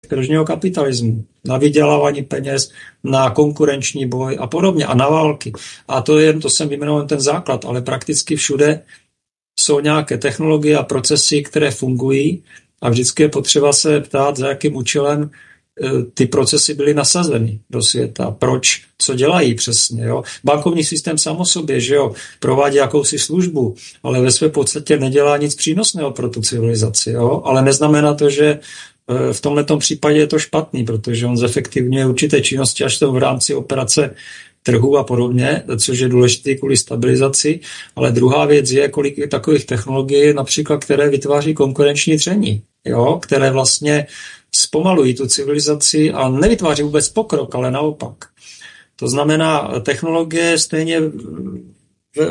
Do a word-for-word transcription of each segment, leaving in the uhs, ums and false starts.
tržního kapitalismu, na vydělávání peněz, na konkurenční boj a podobně a na války. A to, je, to jsem vyjmenoval ten základ, ale prakticky všude jsou nějaké technologie a procesy, které fungují a vždycky je potřeba se ptát, za jakým účelem ty procesy byly nasazeny do světa. Proč? Co dělají přesně? Jo? Bankovní systém sám o sobě, že jo, provádí jakousi službu, ale ve své podstatě nedělá nic přínosného pro tu civilizaci. Jo? Ale neznamená to, že v tomhletom případě je to špatný, protože on zefektivňuje určité činnosti až to v rámci operace trhu a podobně, což je důležité kvůli stabilizaci. Ale druhá věc je, kolik je takových technologií, například, které vytváří konkurenční tření, jo? Které vlastně zpomalují tu civilizaci a nevytváří vůbec pokrok, ale naopak. To znamená, technologie stejně v, v,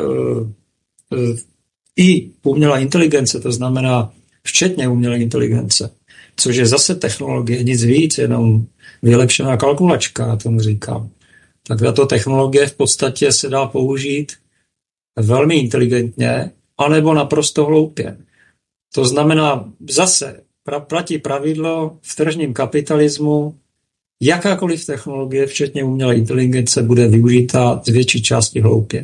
v, i umělá inteligence, to znamená včetně umělé inteligence, což je zase technologie, nic víc, jenom vylepšená kalkulačka, já tomu říkám. Tak tato technologie v podstatě se dá použít velmi inteligentně, anebo naprosto hloupě. To znamená zase, platí pravidlo v tržním kapitalismu, jakákoliv technologie, včetně umělé inteligence, bude využita z větší části hloupě.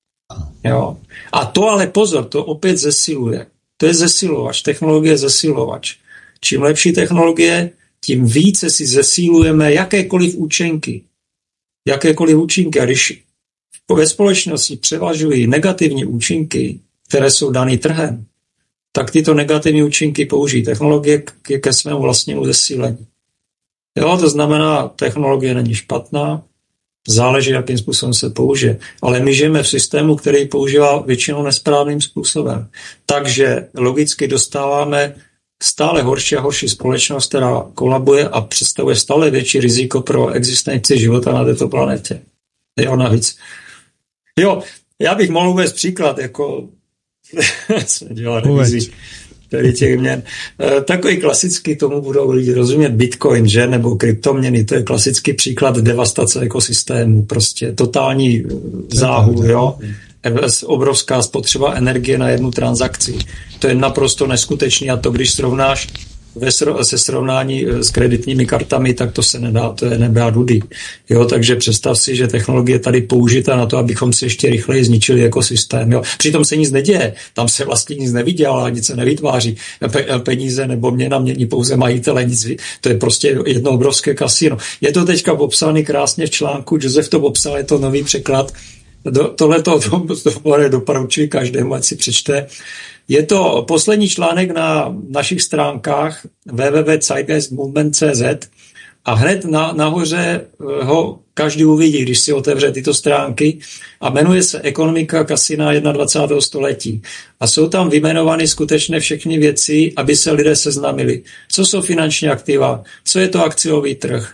Jo. A to ale pozor, to opět zesiluje. To je zesilovač, technologie je zesilovač. Čím lepší technologie, tím více si zesílujeme jakékoliv účinky. Jakékoliv účinky. A když ve společnosti převažují negativní účinky, které jsou daný trhem, tak tyto negativní účinky použijí technologie ke, ke svému vlastnímu zesílení. Jo, to znamená, technologie není špatná, záleží, jakým způsobem se použije. Ale my žijeme v systému, který používá většinou nesprávným způsobem. Takže logicky dostáváme stále horší a horší společnost, která kolabuje a představuje stále větší riziko pro existenci života na této planetě. Jo, navíc. Jo, já bych mohl uvést příklad, jako jsme dělali revizi tady těch měn. E, takový klasický, tomu budou lidi rozumět, Bitcoin, že, nebo kryptoměny, to je klasický příklad devastace ekosystému, prostě totální záhu, jo. Obrovská spotřeba energie na jednu transakci. To je naprosto neskutečný a to, když srovnáš ve sro- se srovnání s kreditními kartami, tak to se nedá, to je nebe a dudy. Jo, takže představ si, že technologie je tady použita na to, abychom si ještě rychleji zničili ekosystém. Jo. Přitom se nic neděje, tam se vlastně nic nevydělá, nic se nevytváří. Pe- peníze nebo měna mění pouze majitele, nic, to je prostě jedno obrovské kasino. Je to teďka popsaný krásně v článku, Josef to popsal, je to nový překlad. Do, tohleto to doporučuji každému, ať si přečte. Je to poslední článek na našich stránkách w w w tečka zeitgeist movement tečka c z a hned na, nahoře ho každý uvidí, když si otevře tyto stránky a jmenuje se Ekonomika kasina dvacátého prvního století. A jsou tam vyjmenovány skutečně všechny věci, aby se lidé seznamili. Co jsou finanční aktiva, co je to akciový trh,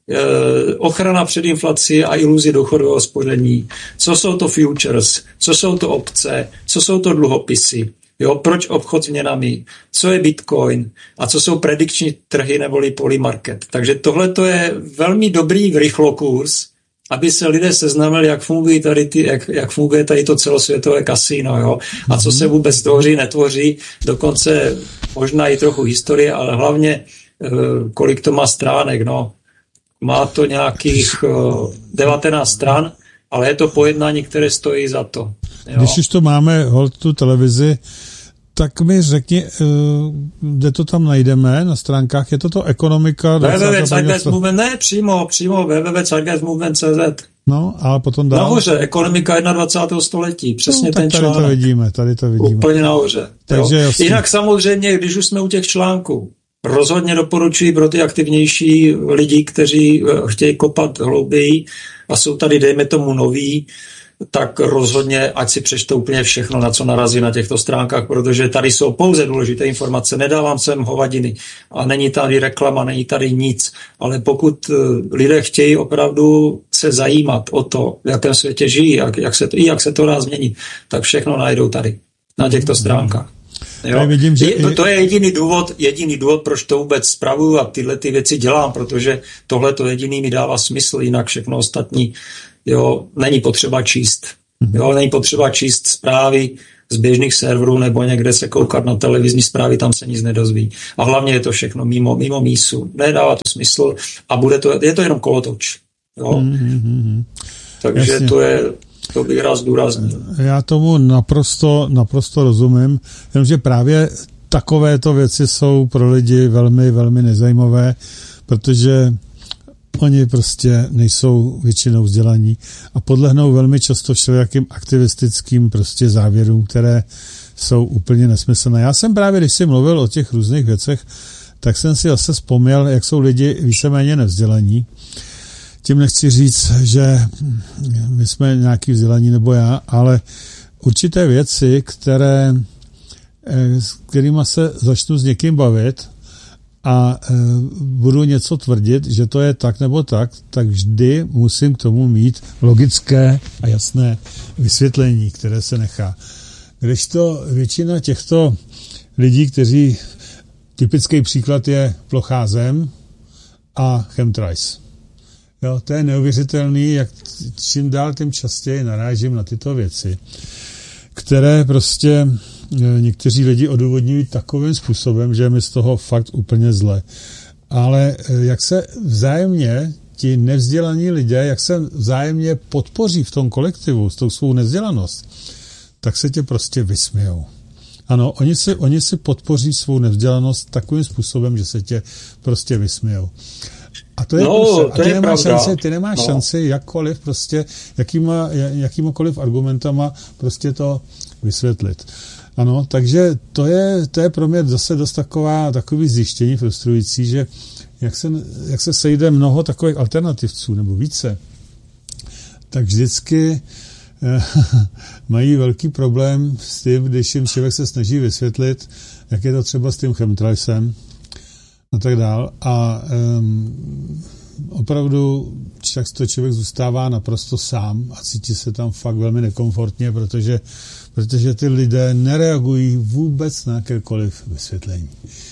ochrana před inflací a iluzi důchodového spoření, co jsou to futures, co jsou to opce, co jsou to dluhopisy, jo, proč obchod s měnami, co je Bitcoin a co jsou predikční trhy neboli polymarket. Takže tohle to je velmi dobrý rychlokurs, aby se lidé seznámili, jak fungují tady ty, jak, jak funguje tady to celosvětové kasino, jo, a co se vůbec tvoří, netvoří, dokonce možná i trochu historie, ale hlavně kolik to má stránek, no. Má to nějakých uh, devatenáct stran, ale je to pojednání, které stojí za to. Jo. Když už to máme, hold, tu televizi, tak mi řekni, uh, kde to tam najdeme na stránkách, je to to Ekonomika? w w w tečka zeitgeist movement, ne, přímo, přímo w w w tečka zeitgeist movement tečka c z. No, a potom dál. Nahoře, Ekonomika dvacátého prvního století, přesně no, ten tady článek. To vidíme, tady to vidíme. Úplně nahoře. Takže jinak samozřejmě, když už jsme u těch článků, rozhodně doporučuji pro ty aktivnější lidi, kteří chtějí kopat hlouběji a jsou tady, dejme tomu, noví, tak rozhodně, ať si přečtou úplně všechno, na co narazí na těchto stránkách, protože tady jsou pouze důležité informace. Nedávám sem hovadiny a není tady reklama, není tady nic, ale pokud lidé chtějí opravdu se zajímat o to, v jakém světě žijí, jak, jak se to, i jak se to dá změnit, tak všechno najdou tady, na těchto stránkách. Jo. Vidím, že je, to je jediný důvod, jediný důvod, proč to vůbec spravuju a tyhle ty věci dělám, protože tohle to jediný mi dává smysl, jinak všechno ostatní, jo, není potřeba číst. Jo, není potřeba číst zprávy z běžných serverů nebo někde se koukat na televizní zprávy, tam se nic nedozví. A hlavně je to všechno mimo, mimo mísu. Nedává to smysl a bude to, je to jenom kolotoč. Jo? Mm-hmm. Takže Jasně. to je, to bych rád zdůraznil. Já tomu naprosto, naprosto rozumím, jenomže právě takovéto věci jsou pro lidi velmi, velmi nezajímavé, protože oni prostě nejsou většinou vzdělaní a podlehnou velmi často všelijakým aktivistickým prostě závěrům, které jsou úplně nesmyslné. Já jsem právě, když jsi mluvil o těch různých věcech, tak jsem si zase vzpomněl, jak jsou lidi víceméně nevzdělaní. Tím nechci říct, že my jsme nějaký vzdělaní nebo já, ale určité věci, které, s kterými se začnu s někým bavit a e, budu něco tvrdit, že to je tak nebo tak, tak vždy musím k tomu mít logické a jasné vysvětlení, které se nechá. Kdežto většina těchto lidí, kteří, typický příklad je plochá zem a chemtrails. Jo, to je neuvěřitelný, jak čím dál tím častěji narážím na tyto věci, které prostě někteří lidi odůvodňují takovým způsobem, že je mi z toho fakt úplně zle. Ale jak se vzájemně ti nevzdělaní lidé, jak se vzájemně podpoří v tom kolektivu s tou svou nevzdělanost, tak se tě prostě vysmějou. Ano, oni si, oni si podpoří svou nevzdělanost takovým způsobem, že se tě prostě vysmějou. A to je, no, prostě, to a ty je nemáš pravda. šanci, ty nemáš no. šanci jakkoliv prostě, jakýma, jakýmakoliv argumentama prostě to vysvětlit. Ano, takže to je, to je pro mě zase dost taková, takový zjištění frustrující, že jak se, jak se sejde mnoho takových alternativců, nebo více, tak vždycky eh, mají velký problém s tím, když jim člověk se snaží vysvětlit, jak je to třeba s tím chemtrailsem a tak dál. A um, opravdu často člověk zůstává naprosto sám a cítí se tam fakt velmi nekomfortně, protože, protože ty lidé nereagují vůbec na jakékoliv vysvětlení.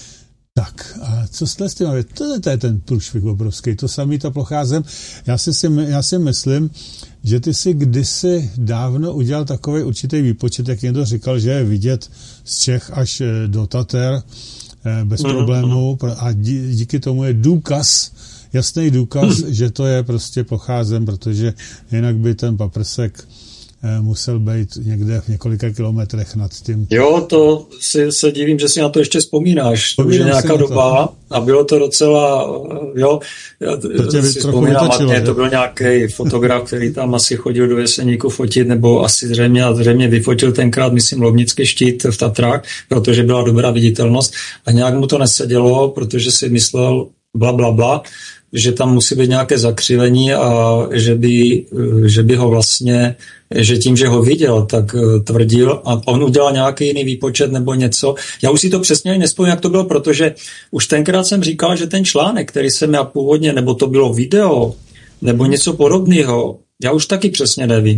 Tak, a co jste s tím? To, to je ten průšvih obrovský, to samý ta plochá zem. Já si, si, já si myslím, že ty si kdysi dávno udělal takový určitý výpočet, jak někdo říkal, že je vidět z Čech až do Tater bez mm-hmm. problémů a dí, díky tomu je důkaz, jasný důkaz, mm-hmm. že to je prostě plochá zem, protože jinak by ten paprsek musel být někde v několika kilometrech nad tím. Jo, to si, se divím, že si na to ještě vzpomínáš. To už je nějaká doba to. A bylo to docela, jo, já to si vzpomínám, Matně, to byl nějaký fotograf, který tam asi chodil do Jeseníku fotit, nebo asi zřejmě, zřejmě vyfotil tenkrát, myslím, Lovnický štít v Tatrách, protože byla dobrá viditelnost a nějak mu to nesedělo, protože si myslel bla, bla, bla, že tam musí být nějaké zakřivení a že by, že by ho vlastně, že tím, že ho viděl, tak tvrdil a on udělal nějaký jiný výpočet nebo něco. Já už si to přesně nespomínám, jak to bylo, protože už tenkrát jsem říkal, že ten článek, který jsem já původně, nebo to bylo video, nebo něco podobného, já už taky přesně nevím.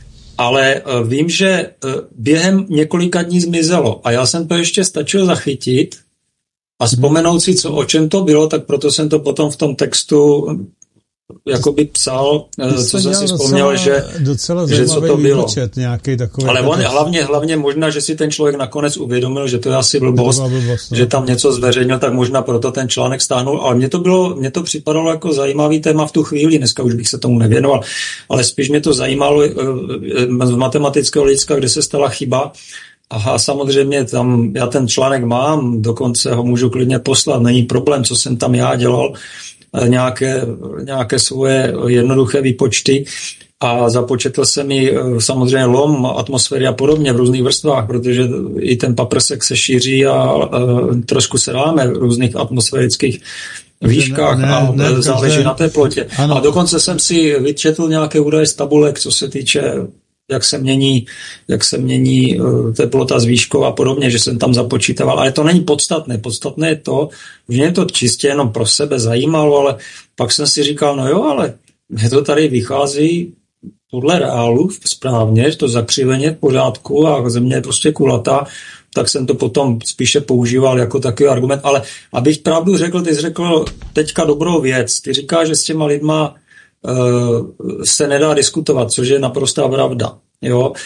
Ale vím, že během několika dní zmizelo a já jsem to ještě stačil zachytit a vzpomenout si, co, o čem to bylo, tak proto jsem to potom v tom textu jakoby psal, co jsem si vzpomněl, že, že co to bylo. Ale on, hlavně, hlavně možná, že si ten člověk nakonec uvědomil, že to je asi blbost, blbost že tam něco zveřejnil, tak možná proto ten článek stáhnul, ale mně to bylo, mně to připadalo jako zajímavý téma v tu chvíli, dneska už bych se tomu nevěnoval, ale spíš mě to zajímalo z matematického hlediska, kde se stala chyba. Aha, samozřejmě tam, já ten článek mám, dokonce ho můžu klidně poslat, není problém, co jsem tam já dělal, nějaké, nějaké svoje jednoduché výpočty a započetl jsem i samozřejmě lom atmosféry a podobně v různých vrstvách, protože i ten paprsek se šíří a, a trošku se láme v různých atmosférických výškách ne, ne, a ne, záleží každé... na teplotě. Ano. A dokonce jsem si vyčetl nějaké údaje z tabulek, co se týče jak se mění, jak se mění teplota z výškou a podobně, že jsem tam započítaval. Ale to není podstatné. Podstatné je to, že mě to čistě jenom pro sebe zajímalo, ale pak jsem si říkal, no jo, ale mě to tady vychází podle reálu správně, že to zakřiveně v pořádku a země je prostě kulatá, tak jsem to potom spíše používal jako takový argument. Ale abych pravdu řekl, ty jsi řekl teďka dobrou věc. Ty říkáš, že s těma lidma se nedá diskutovat, což je naprostá pravda. Jo?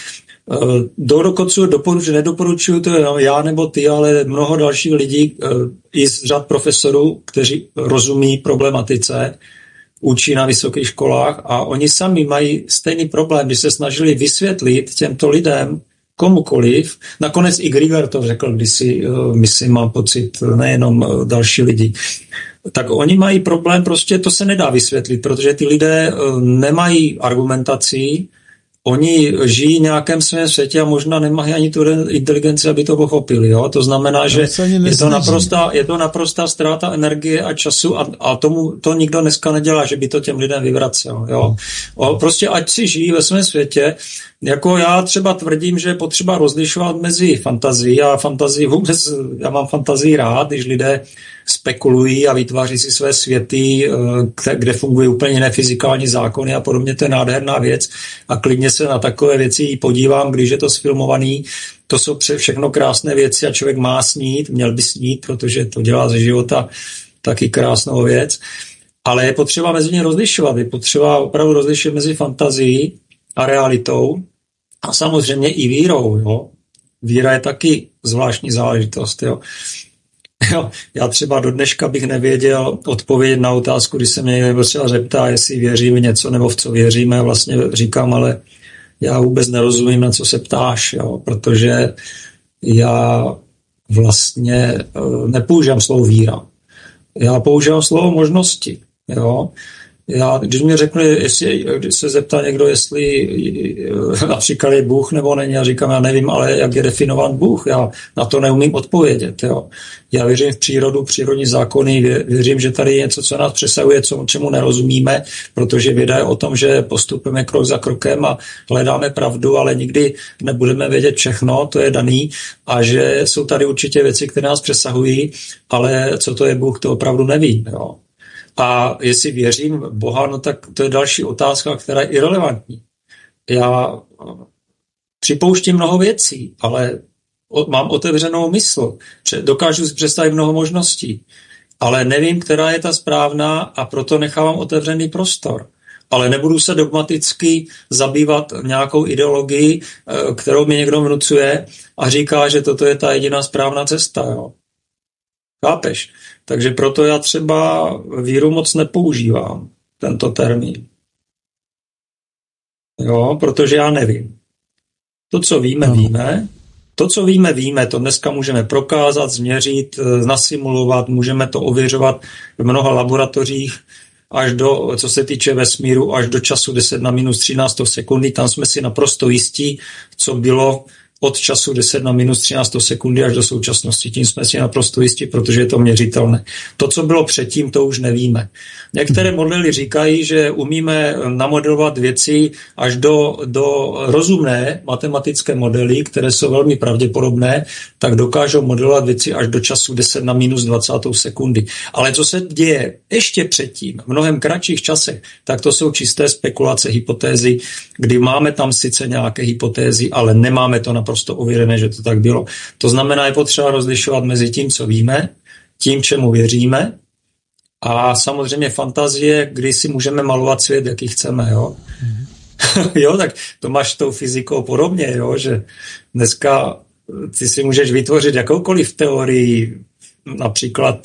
Do dokonce doporučuji, nedoporučuju to já nebo ty, ale mnoho dalších lidí i z řad profesorů, kteří rozumí problematice, učí na vysokých školách a oni sami mají stejný problém, když se snažili vysvětlit těmto lidem, komukoliv, nakonec i Grieger to řekl kdysi, myslím, mám pocit, nejenom další lidi, tak oni mají problém, prostě to se nedá vysvětlit, protože ty lidé nemají argumentací, oni žijí v nějakém svém světě a možná nemají ani tu inteligenci, aby to pochopili. Jo? To znamená, že je to, naprostá, je to naprostá ztráta energie a času a, a tomu to nikdo dneska nedělá, že by to těm lidem vyvracel. Jo? O, prostě ať si žijí ve svém světě. Jako já třeba tvrdím, že je potřeba rozlišovat mezi fantazií a fantazii vůbec, já mám fantazii rád, když lidé spekulují a vytváří si své světy, kde fungují úplně nefyzikální zákony a podobně, to je nádherná věc a klidně se na takové věci podívám, když je to sfilmovaný. To jsou všechno krásné věci a člověk má snít, měl by snít, protože to dělá ze života taky krásnou věc. Ale je potřeba mezi ně rozlišovat, je potřeba opravdu rozlišit mezi fantazií a realitou a samozřejmě i vírou. Jo. Víra je taky zvláštní záležitost. Jo. Jo, já třeba do dneška bych nevěděl odpovědět na otázku, když se mě někdo třeba zeptá, jestli věřím v něco nebo v co věříme, vlastně říkám, ale já vůbec nerozumím, na co se ptáš, jo, protože já vlastně nepoužívám slovo víra. Já používám slovo možnosti. Jo. Já, když mě řekne, jestli, když se zeptá někdo, jestli například je Bůh nebo není, já říkám, já nevím, ale jak je definován Bůh, já na to neumím odpovědět. Jo. Já věřím v přírodu, přírodní zákony, věřím, že tady je něco, co nás přesahuje, co, čemu nerozumíme, protože věda je o tom, že postupujeme krok za krokem a hledáme pravdu, ale nikdy nebudeme vědět všechno, to je daný, a že jsou tady určitě věci, které nás přesahují, ale co to je Bůh, to opravdu nevím. Jo. A jestli věřím v Boha, no tak to je další otázka, která je irelevantní. Já připouštím mnoho věcí, ale mám otevřenou mysl, dokážu si představit mnoho možností, ale nevím, která je ta správná a proto nechávám otevřený prostor. Ale nebudu se dogmaticky zabývat nějakou ideologii, kterou mi někdo vnucuje a říká, že toto je ta jediná správná cesta. Jo. Chápeš? Takže proto já třeba víru moc nepoužívám, tento termín. Jo, protože já nevím. To, co víme, no. víme. To, co víme, víme. To dneska můžeme prokázat, změřit, nasimulovat, můžeme to ověřovat v mnoha laboratořích, až do, co se týče vesmíru, až do času deset na minus třináct sekundy. Tam jsme si naprosto jistí, co bylo od času deset na minus třináct sekundy až do současnosti. Tím jsme si naprosto jistí, protože je to měřitelné. To, co bylo předtím, to už nevíme. Některé modely říkají, že umíme namodelovat věci až do, do rozumné matematické modely, které jsou velmi pravděpodobné, tak dokážou modelovat věci až do času deset na minus dvacet sekundy. Ale co se děje ještě předtím, v mnohem kratších časech, tak to jsou čisté spekulace, hypotézy, kdy máme tam sice nějaké hypotézy, ale nemáme to naprosto ověřené, že to tak bylo. To znamená, je potřeba rozlišovat mezi tím, co víme, tím, čemu věříme, a samozřejmě fantazie, kdy si můžeme malovat svět, jaký chceme, jo. Mm. Jo, tak to máš tou fyzikou podobně, jo, že dneska ty si můžeš vytvořit jakoukoliv teorii, například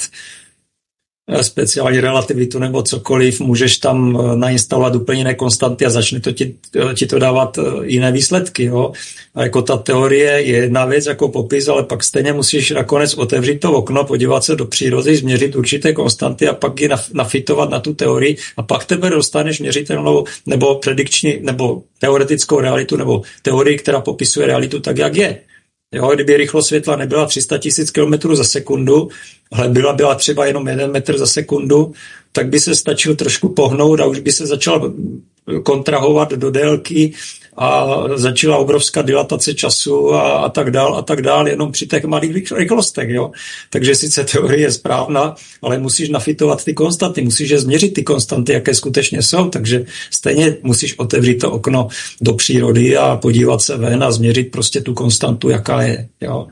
speciální relativitu nebo cokoliv, můžeš tam nainstalovat úplně jiné konstanty a začne to ti, ti to dávat jiné výsledky. Jo? A jako ta teorie je jedna věc jako popis, ale pak stejně musíš nakonec otevřít to okno, podívat se do přírody, změřit určité konstanty a pak ji nafitovat na tu teorii a pak tebe dostaneš měřitelnou nebo predikční nebo teoretickou realitu nebo teorii, která popisuje realitu tak, jak je. Jo, kdyby rychlost světla nebyla tři sta tisíc kilometrů za sekundu, ale byla, byla třeba jenom jeden metr za sekundu, tak by se stačil trošku pohnout a už by se začal kontrahovat do délky a začala obrovská dilatace času a, a tak dál a tak dál, jenom při těch malých rychlostech. Jo? Takže sice teorie je správná, ale musíš nafitovat ty konstanty, musíš je změřit ty konstanty, jaké skutečně jsou, takže stejně musíš otevřít to okno do přírody a podívat se ven a změřit prostě tu konstantu, jaká je. Jo?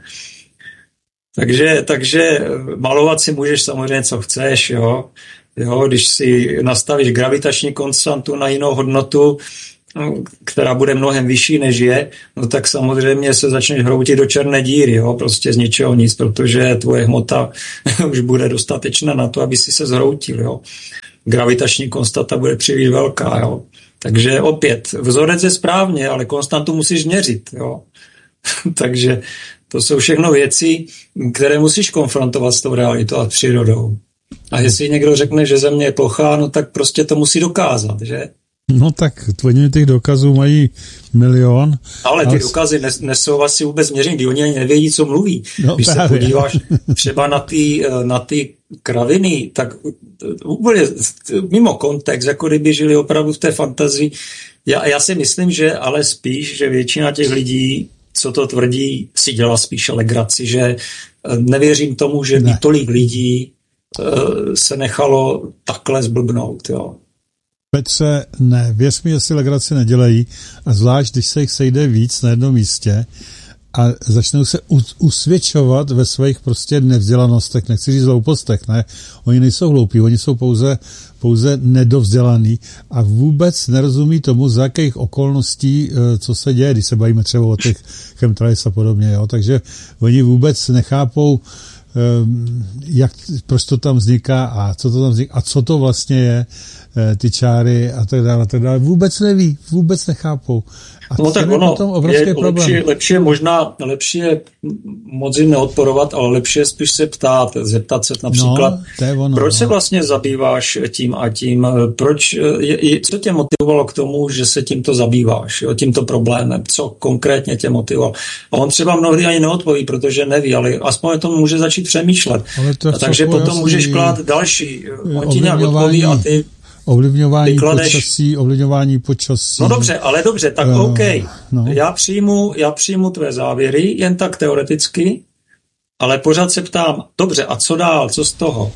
Takže, takže malovat si můžeš samozřejmě, co chceš, jo. Jo, když si nastavíš gravitační konstantu na jinou hodnotu, která bude mnohem vyšší než je, no tak samozřejmě se začneš hroutit do černé díry, jo, prostě z ničeho nic, protože tvoje hmota už bude dostatečná na to, aby si se zhroutil, jo. Gravitační konstanta bude příliš velká, jo. Takže opět, vzorec je správně, ale konstantu musíš měřit, jo. Takže to jsou všechno věci, které musíš konfrontovat s tou realitou a přírodou. A jestli někdo řekne, že Země je plochá, no tak prostě to musí dokázat, že? No tak oni těch dokazů mají milion. Ale ty ale... dokazy nesou asi vůbec měření, kdy oni ani nevědí, co mluví. No, když právě. Se podíváš třeba na ty, na ty kraviny, tak úplně mimo kontext, jako kdyby žili opravdu v té fantazii. Já, já si myslím, že ale spíš, že většina těch lidí, co to tvrdí, si dělá spíše legraci, že nevěřím tomu, že by ne. tolik lidí se nechalo takhle zblbnout, jo. Petře, ne, věř mi, že si legraci nedělají, a zvlášť, když se jich sejde víc na jednom místě a začnou se usvědčovat ve svých prostě nevzdělanostech, nechci říct hloupostech, ne, oni nejsou hloupí, oni jsou pouze, pouze nedovzdělaný a vůbec nerozumí tomu, za jakých okolností, co se děje, když se bavíme třeba o těch chemtrails a podobně, jo, takže oni vůbec nechápou, jak, proč to tam vzniká a co to tam vzniká a co to vlastně je, ty čáry a tak dále, a tak dále. Vůbec neví, vůbec nechápou. A no tak ono je lepší, lepší je možná, lepší je moc jim neodporovat, ale lepší je spíš se ptát, zeptat se například, no, to je ono, proč no. se vlastně zabýváš tím a tím, proč, je, co tě motivovalo k tomu, že se tímto zabýváš, jo, tímto problémem, co konkrétně tě motivovalo. A on třeba mnohdy ani neodpoví, protože neví, ale aspoň to může začít přemýšlet. A takže potom jasný, můžeš klát další, on ti nějak odpoví a ty Ovlivňování vykladeš... počasí, ovlivňování počasí. No dobře, ale dobře, tak uh, OK. No. Já přijmu, já přijmu tvé závěry, jen tak teoreticky, ale pořád se ptám, dobře, a co dál, co z toho?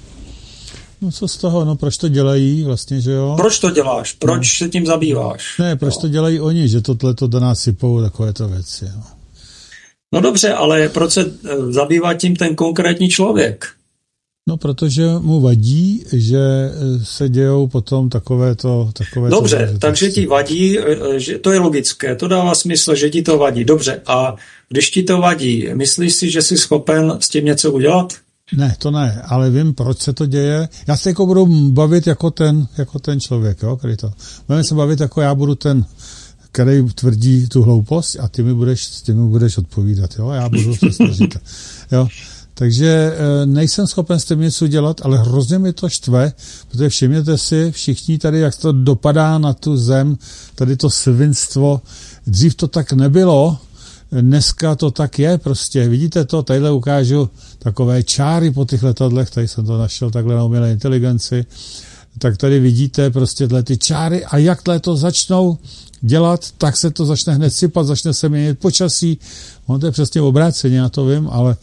No co z toho, no proč to dělají vlastně, že jo? Proč to děláš, proč no. se tím zabýváš? Ne, proč no. to dělají oni, že tohleto do nás sypou takovéto věci, jo. No dobře, ale proč se zabývá tím ten konkrétní člověk? No, protože mu vadí, že se dějou potom takovéto... Takové Dobře, takže ti vadí, že to je logické, to dává smysl, že ti to vadí. Dobře, a když ti to vadí, myslíš si, že jsi schopen s tím něco udělat? Ne, to ne, ale vím, proč se to děje. Já se jako budu bavit jako ten, jako ten člověk, jo, který to... Budeme se bavit jako já budu ten, který tvrdí tu hloupost a ty mi budeš, ty mi budeš odpovídat, jo, já budu to snažit, jo. Takže nejsem schopen s tím něco dělat, ale hrozně mi to štve, protože všimněte si všichni tady, jak to dopadá na tu zem, tady to svinstvo. Dřív to tak nebylo, dneska to tak je prostě. Vidíte to, tadyhle ukážu takové čáry po těch letadlech, tady jsem to našel takhle na umělé inteligenci, tak tady vidíte prostě ty čáry a jakhle to začnou dělat, tak se to začne hned sypat, začne se měnit počasí. On to je přesně obráceně, já to vím, ale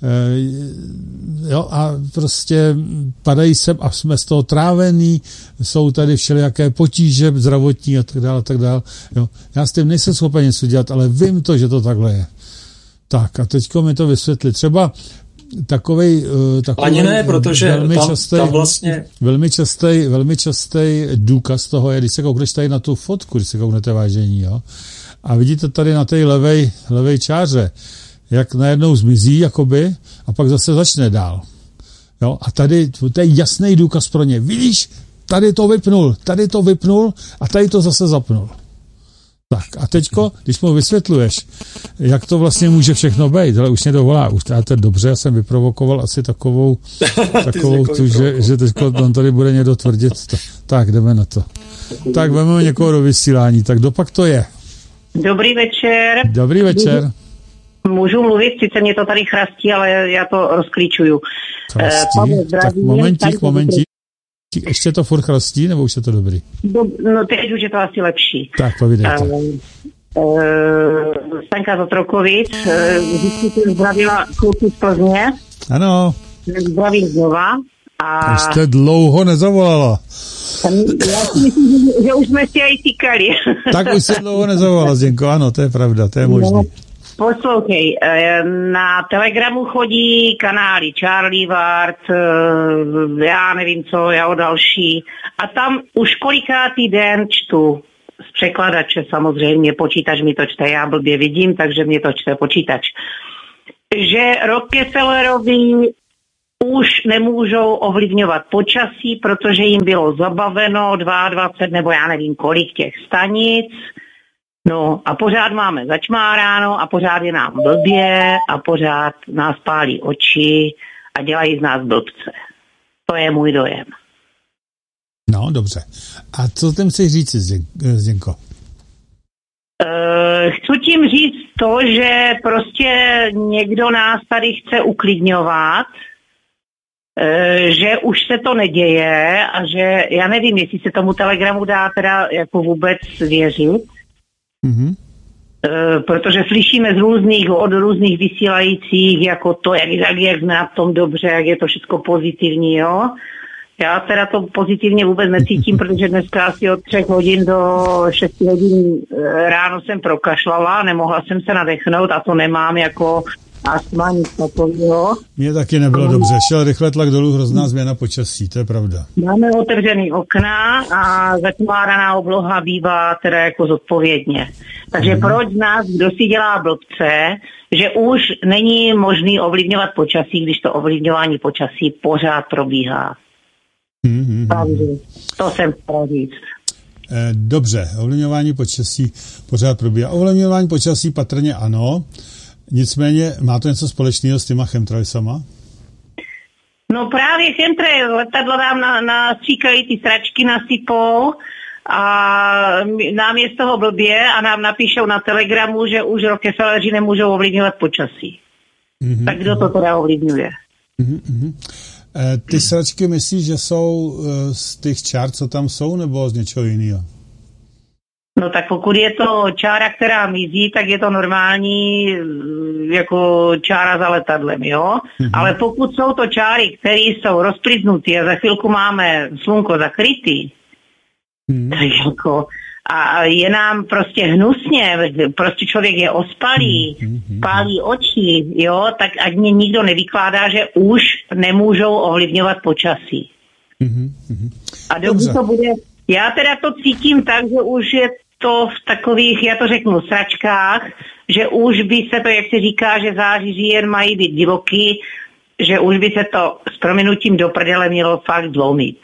jo, a prostě padají sem a jsme z toho trávení, jsou tady všelijaké potíže zdravotní a tak dále, a tak dále. Jo. Já s tím nejsem schopen něco dělat, ale vím to, že to takhle je. Tak a teďko mi to vysvětli. Třeba takovej, takovej ani ne, protože velmi tam, častý, tam vlastně... velmi častý, velmi častý důkaz toho je, když se koukneš tady na tu fotku, když se kouknete vážení, jo, a vidíte tady na té levej, levej čáře, jak najednou zmizí, jakoby, a pak zase začne dál. Jo? A tady, to je jasný důkaz pro ně. Vidíš, tady to vypnul, tady to vypnul a tady to zase zapnul. Tak a teďko, když mu vysvětluješ, jak to vlastně může všechno být, ale už mě dovolá, už to je dobře, já jsem vyprovokoval asi takovou, takovou tu, že, že teďko on tady bude někdo tvrdit. Tak, jdeme na to. Tak, vezmeme někoho do vysílání, tak dopak to je. Dobrý večer. Dobrý večer. Můžu mluvit, sice mě to tady chrastí, ale já to rozklíčuju. Chrastí? Uh, tak momentík, momentík. Ještě to furt chrastí, nebo už je to dobrý? Do, no teď už je to asi lepší. Tak, povídejte. Uh, uh, Stanka z Otrokovic, uh, vždycky jsem zdravila kluky z Plzně. Ano. Zdravím znova. A... Už jste dlouho nezavolala. Já si myslím, že už jsme si aj týkali. Tak už jste dlouho nezavolala, Zdenko, ano, to je pravda, to je možné. No. Poslouchej, na Telegramu chodí kanály Charlie Ward, já nevím co, já o další. A tam už kolikátý den čtu z překladače samozřejmě, počítač mi to čte, já blbě vidím, takže mě to čte počítač. Že Rockefellerovi už nemůžou ovlivňovat počasí, protože jim bylo zabaveno dvacet dva nebo já nevím kolik těch stanic. No a pořád máme začmáráno a pořád je nám blbě a pořád nás pálí oči a dělají z nás blbce. To je můj dojem. No, dobře. A co tím chceš říct, Zdenko? Uh, chci tím říct to, že prostě někdo nás tady chce uklidňovat, uh, že už se to neděje a že já nevím, jestli se tomu telegramu dá teda jako vůbec věřit. Mm-hmm. Uh, protože slyšíme z různých, od různých vysílajících, jako to, jak, jak, jak jsme na tom dobře, jak je to všechno pozitivní, jo. Já teda to pozitivně vůbec necítím, protože dneska asi od třech hodin do šesti hodin ráno jsem prokašlala, nemohla jsem se nadechnout a to nemám jako astma, nic takového. Mně taky nebylo dobře, šel rychle tlak dolů, hrozná změna počasí, to je pravda. Máme otevřený okna a zatmáraná obloha bývá teda jako zodpovědně. Takže hmm. proč nás, kdo si dělá blbce, že už není možný ovlivňovat počasí, když to ovlivňování počasí pořád probíhá. Mm-hmm. Takže to jsem chtěl říct. Dobře, ovlivňování počasí pořád probíhá. Ovlivňování počasí patrně ano, nicméně má to něco společného s těma chemtrailsama? No právě chemtrail, letadlo nám na, nastříkají ty sračky, nasypou a nám je z toho blbě a nám napíšou na telegramu, že už Rockefelleri nemůžou ovlivňovat počasí. Mm-hmm. Tak kdo to teda ovlivňuje? Mm-hmm. Ty sračky myslíš, že jsou z těch čár, co tam jsou, nebo z něčeho jiného? No tak pokud je to čára, která mizí, tak je to normální jako čára za letadlem, jo? Mm-hmm. Ale pokud jsou to čáry, které jsou rozplyznutý a za chvilku máme slunko zakrytý, mm-hmm. tak jako... A je nám prostě hnusně, prostě člověk je ospalý, mm-hmm. pálí oči, jo, tak ať mě nikdo nevykládá, že už nemůžou ovlivňovat počasí. Mm-hmm. A dokud to bude, já teda to cítím tak, že už je to v takových, já to řeknu, sračkách, že už by se to, jak se říká, že září, říjen mají být divoký, že už by se to s prominutím do prdele mělo fakt dlomit.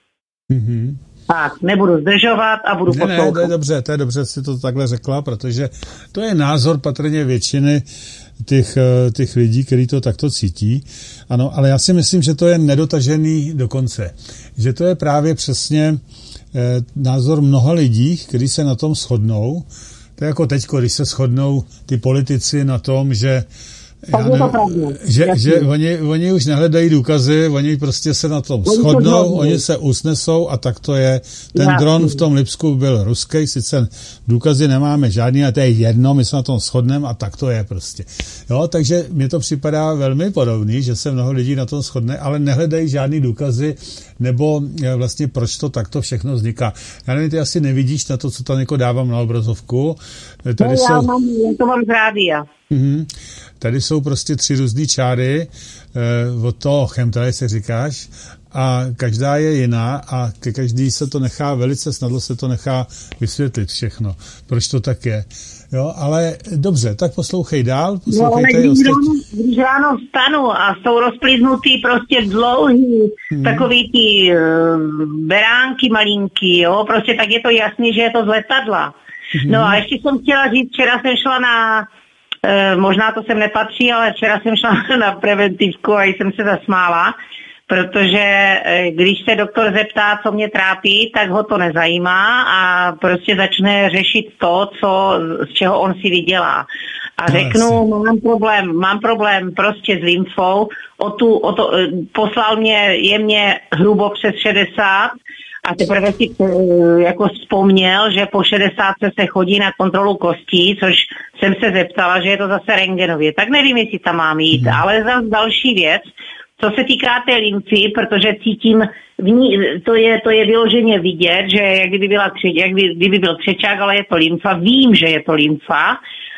Mm-hmm. Tak, nebudu zdržovat a budu ne, poslouchat. Ne, to je dobře, to je dobře, si to takhle řekla, protože to je názor patrně většiny těch, těch lidí, kteří to takto cítí. Ano, ale já si myslím, že to je nedotažený do konce. Že to je právě přesně eh, názor mnoha lidí, kteří se na tom shodnou. To je jako teďko, když se shodnou ty politici na tom, že Já nevím, že, že oni, oni už nehledají důkazy, oni prostě se na tom shodnou, oni se usnesou a tak to je. Ten Jasný. Dron v tom Lipsku byl ruský, sice důkazy nemáme žádný, a to je jedno, my se na tom shodneme a tak to je prostě. Jo, takže mně to připadá velmi podobný, že se mnoho lidí na tom shodne, ale nehledají žádný důkazy, nebo vlastně proč to takto všechno vzniká. Já nevím, ty asi nevidíš na to, co tam jako dávám na obrazovku. Tady no, jsou... já, mám, já to mám z rádia. Mhm. Tady jsou prostě tři různé čáry, eh, od toho chemtrail se říkáš, a každá je jiná a ke každý se to nechá, velice snadno se to nechá vysvětlit všechno, proč to tak je. Jo, ale dobře, tak poslouchej dál, poslouchejte no, když, ráno, když ráno vstanu a jsou rozplíznutý prostě dlouhý, hmm. takový ty uh, beránky malinký, jo, prostě tak je to jasný, že je to z letadla. Hmm. No a ještě jsem chtěla říct, včera jsem šla na E, možná to sem nepatří, ale včera jsem šla na preventivku a jsem se zasmála, protože e, když se doktor zeptá, co mě trápí, tak ho to nezajímá a prostě začne řešit to, co, z čeho on si vydělá. A řeknu, mám problém, mám problém prostě s lymfou, o tu, o to, e, poslal mě, je mě hrubo přes šedesát, a teprve si jako vzpomněl, že po šedesátce se chodí na kontrolu kostí, což jsem se zeptala, že je to zase rentgenově. Tak nevím, jestli tam mám jít, hmm. ale zase další věc, co se týká té lymfy, protože cítím, v ní, to, je, to je vyloženě vidět, že jak kdyby, byla křeč, jak kdyby byl křečák, ale je to lymfa, vím, že je to lymfa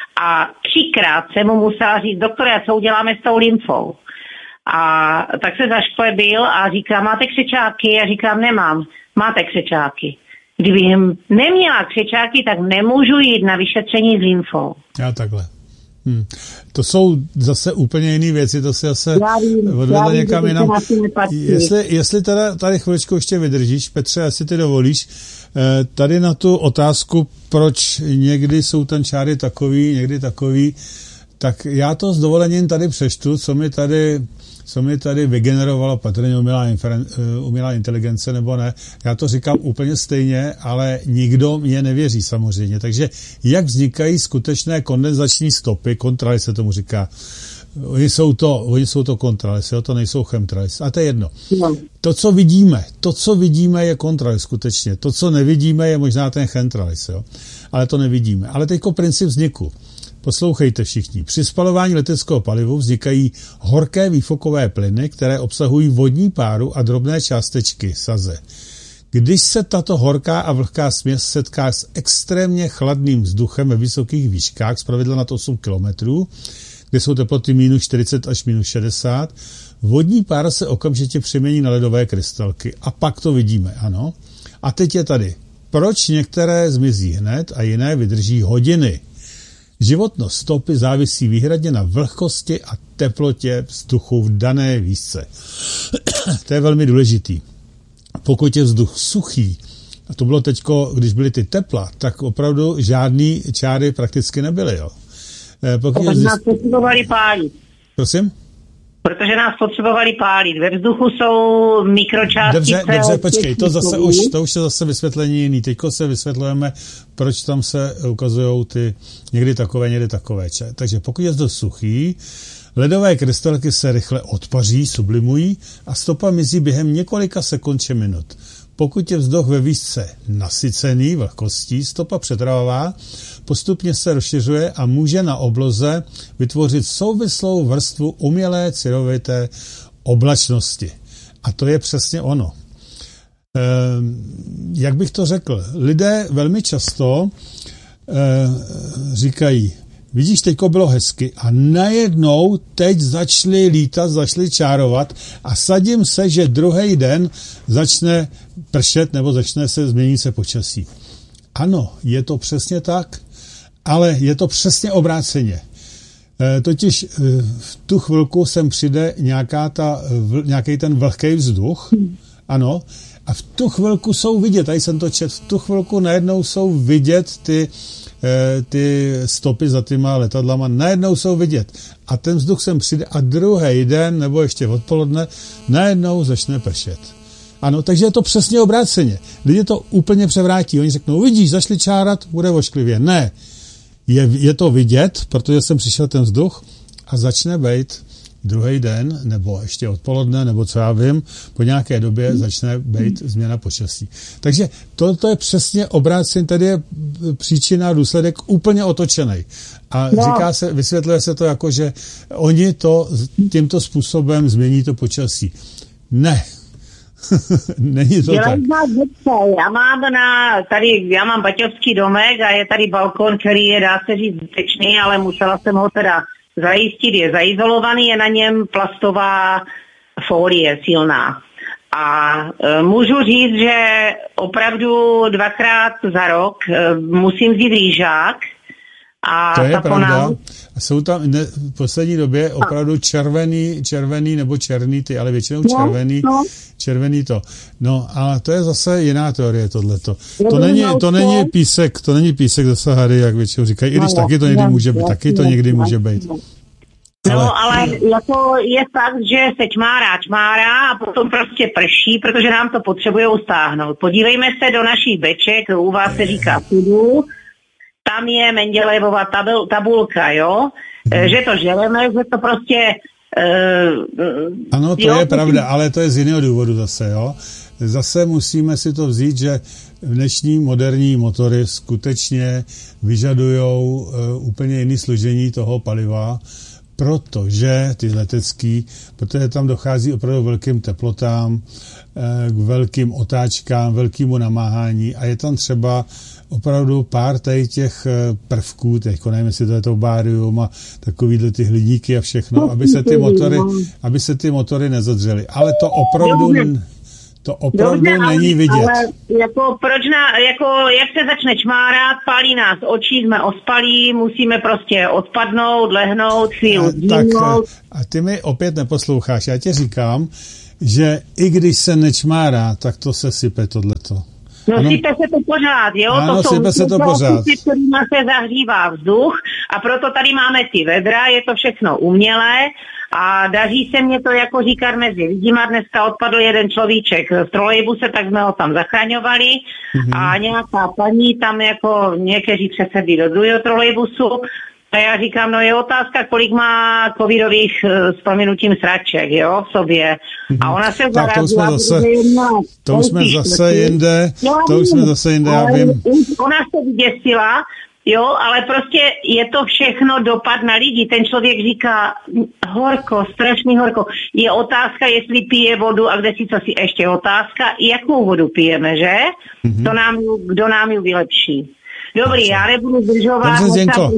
a třikrát jsem mu musela říct, doktore, co uděláme s tou lymfou? A tak se zašklebil a říká, máte křečáky? Já říkám, nemám. Máte křečáky. Kdybych neměla křečáky, tak nemůžu jít na vyšetření s lymfou. Já takhle. Hmm. To jsou zase úplně jiné věci, to si zase odvedla někam jinam. Jestli, jestli teda tady chviličku ještě vydržíš, Petře, jestli ty dovolíš, tady na tu otázku, proč někdy jsou ten čáry takový, někdy takový, tak já to s dovolením tady přečtu, co mi tady, co mi tady vygenerovalo patrně umělá, inferen, umělá inteligence nebo ne. Já to říkám úplně stejně, ale nikdo mě nevěří samozřejmě. Takže jak vznikají skutečné kondenzační stopy, kontraly se tomu říká. Oni jsou to, oni jsou to kontralis, jo? To nejsou chemtralis. A to je jedno. To, co vidíme, to, co vidíme, je kontralis skutečně. To, co nevidíme, je možná ten chemtralis, jo? Ale to nevidíme. Ale teďko princip vzniku. Poslouchejte všichni. Při spalování leteckého palivu vznikají horké výfukové plyny, které obsahují vodní páru a drobné částečky saze. Když se tato horká a vlhká směs setká s extrémně chladným vzduchem ve vysokých výškách, zpravidla nad osm kilometrů, kde jsou teploty minus čtyřicet až minus šedesát, vodní pára se okamžitě přemění na ledové krystalky. A pak to vidíme, ano. A teď je tady. Proč některé zmizí hned a jiné vydrží hodiny? Životnost stopy závisí výhradně na vlhkosti a teplotě vzduchu v dané výšce. To je velmi důležitý. Pokud je vzduch suchý, a to bylo teďko, když byly ty tepla, tak opravdu žádný čáry prakticky nebyly, jo. Pokud Protože nás potřebovali pálit. Prosím? Protože nás potřebovali pálit. Ve vzduchu jsou mikročástice. Dobře, dobře, počkej, to zase už, to už je zase vysvětlení jiný. Teďko se vysvětlujeme, proč tam se ukazují ty někdy takové, někdy takové. Takže pokud je vzduch suchý, ledové krystalky se rychle odpaří, sublimují a stopa mizí během několika sekund či minut. Pokud je vzduch ve výšce nasycený vlhkostí, stopa přetrvává, postupně se rozšiřuje a může na obloze vytvořit souvislou vrstvu umělé cirovité oblačnosti. A to je přesně ono. E, jak bych to řekl? Lidé velmi často e, říkají, vidíš, teďko bylo hezky a najednou teď začali lítat, začali čárovat a sadím se, že druhý den začne pršet nebo začne se změnit se počasí. Ano, je to přesně tak, ale je to přesně obráceně. E, totiž e, v tu chvilku sem přijde nějaká ta, v, nějaký ten vlhký vzduch, ano, a v tu chvilku jsou vidět, tady jsem to čet, v tu chvilku najednou jsou vidět ty ty stopy za těma letadlama, najednou jsou vidět. A ten vzduch sem přijde a druhý den, nebo ještě odpoledne, najednou začne pršet. Ano, takže je to přesně obráceně. Lidi to úplně převrátí. Oni řeknou, vidíš, zašli čárat, bude ošklivě. Ne, je, je to vidět, protože sem přišel ten vzduch a začne být druhý den, nebo ještě odpoledne, nebo co já vím, po nějaké době začne být změna počasí. Takže toto je přesně obráceně, tady je příčina a důsledek úplně otočený. A no. říká se, vysvětluje se to jako, že oni to tímto způsobem změní to počasí. Ne. Není to tak. Já mám na, tady, já mám baťovský domek a je tady balkon, který je, dá se říct, zbytečný, ale musela jsem ho teda zajistit, je zaizolovaný, je na něm plastová folie silná. A e, můžu říct, že opravdu dvakrát za rok e, musím vzít rýžák. A to je pravda. A jsou tam ne, v poslední době opravdu červený, červený nebo černý ty, ale většinou červený, no, no. červený to. No, ale to je zase jiná teorie tohleto. To není, to není písek, to není písek ze Sahary, jak většinou říkají, i když no, taky to někdy může být, taky to někdy může být. No, ale, ale jako je fakt, že se čmárá, čmárá a potom prostě prší, protože nám to potřebujou stáhnout. Podívejme se do našich beček, u vás se říká pudu, tam je Mendelejevova tabul, tabulka, jo? Hmm. Že to želeme, že to prostě... Uh, ano, to jo, je pravda, ale to je z jiného důvodu zase, jo? Zase musíme si to vzít, že dnešní moderní motory skutečně vyžadujou uh, úplně jiné složení toho paliva, protože ty letecký, protože tam dochází opravdu velkým teplotám, k velkým otáčkám, velkému namáhání a je tam třeba opravdu pár tady těch prvků, teďko nevím, jestli to je to bárium a takovýhle ty hliníky a všechno, aby se ty motory, aby se ty motory nezadřely. Ale to opravdu, To opravdu Dobře, není vidět. Ale jako proč na, jako jak se začne čmárat, pálí nás oči, jsme ospalí, musíme prostě odpadnout, lehnout, chvíli zdvihnout. A ty mi opět neposloucháš. Já ti říkám, že i když se nečmárá, tak to se sype tohleto. No ano. sype se to pořád, jo? Ano, to jsou sype se to pořád. kterýma se zahřívá vzduch a proto tady máme ty vedra, je to všechno umělé a daří se mě to, jako říkat, mezi lidima. Dneska odpadl jeden človíček z trolejbuse, tak jsme ho tam zachraňovali mm-hmm. a nějaká paní tam jako někteří přesedli do druhého trolejbusu. A já říkám, no je otázka, kolik má covidových s prominutím sraček, jo, v sobě. A ona se tak to už jsme zase, to už jsme zase jinde, to už jsme zase jinde, já vím. Ona se vyděsila, jo, ale prostě je to všechno dopad na lidi. Ten člověk říká, horko, strašný horko. Je otázka, jestli pije vodu a kde si co si ještě otázka, jakou vodu pijeme, že? Mm-hmm. To nám, kdo nám ji vylepší. Dobrý, já nebudu zdržovat. Dobře, Zdenko.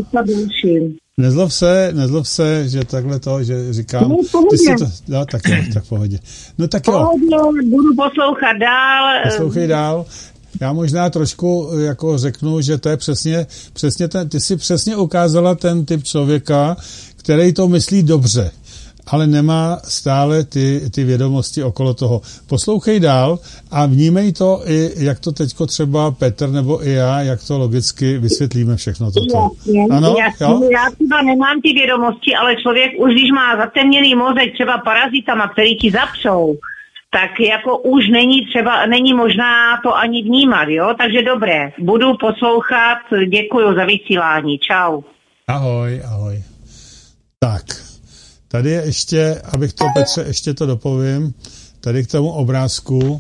Nezlob se, nezlob se, že takhle to, že říkám. No, ty si to, no, tak jo, tak v pohodě. No tak jo. Pohodě, budu poslouchat dál. Poslouchej dál. Já možná trošku jako řeknu, že to je přesně, přesně ten, ty jsi přesně ukázala ten typ člověka, který to myslí dobře, ale nemá stále ty, ty vědomosti okolo toho. Poslouchej dál a vnímej to i, jak to teďko třeba Petr nebo i já, jak to logicky vysvětlíme všechno toto. Jasně, ano, jasně. jo? Já třeba nemám ty vědomosti, ale člověk už, když má zatemněný mozek třeba parazitama, který ti zapřou, tak jako už není třeba, není možná to ani vnímat, jo? Takže dobré, budu poslouchat, děkuju za vysílání, čau. Ahoj, ahoj. Tak. Tady je ještě, abych to, Petře, ještě to dopovím, tady k tomu obrázku,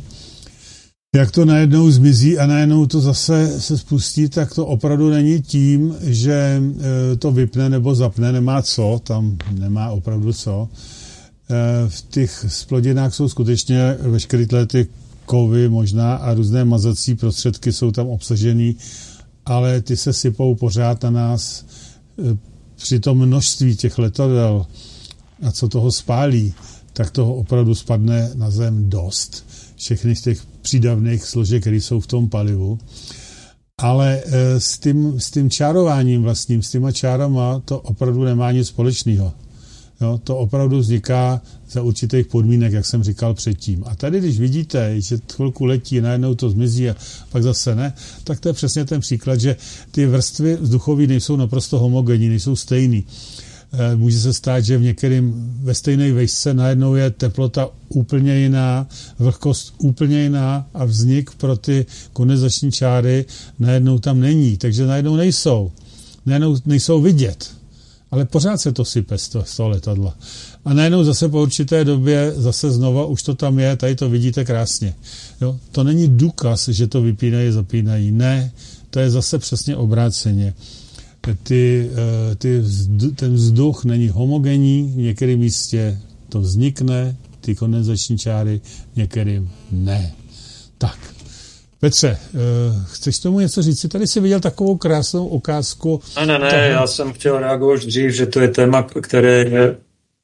jak to najednou zmizí a najednou to zase se spustí, tak to opravdu není tím, že to vypne nebo zapne, nemá co, tam nemá opravdu co. V těch splodinách jsou skutečně veškeré ty kovy možná a různé mazací prostředky jsou tam obsažený, ale ty se sypou pořád na nás při tom množství těch letadel a co toho spálí, tak toho opravdu spadne na zem dost. Všechny z těch přídavných složek, které jsou v tom palivu. Ale e, s tím, s tím čárováním vlastním, s těma čárama, to opravdu nemá nic společného. Jo, to opravdu vzniká za určitých podmínek, jak jsem říkal předtím. A tady, když vidíte, že chvilku letí, najednou to zmizí a pak zase ne, tak to je přesně ten příklad, že ty vrstvy vzduchové nejsou naprosto homogenní, nejsou stejný. Může se stát, že v některým ve stejné vejšce najednou je teplota úplně jiná, vlhkost úplně jiná a vznik pro ty kondenzační čáry najednou tam není. Takže najednou nejsou. Najednou nejsou vidět. Ale pořád se to sype z toho, z toho letadla. A najednou zase po určité době zase znova už to tam je, tady to vidíte krásně. Jo? To není důkaz, že to vypínají, zapínají. Ne, to je zase přesně obráceně. Ty, ty, ten vzduch není homogenní, v některém místě to vznikne, ty kondenzační čáry, v některým ne. Tak, Petře, chceš tomu něco říct? Tady jsi viděl takovou krásnou ukázku. Ne, ne, ne, toho... já jsem chtěl reagovat už dřív, že to je téma, které je...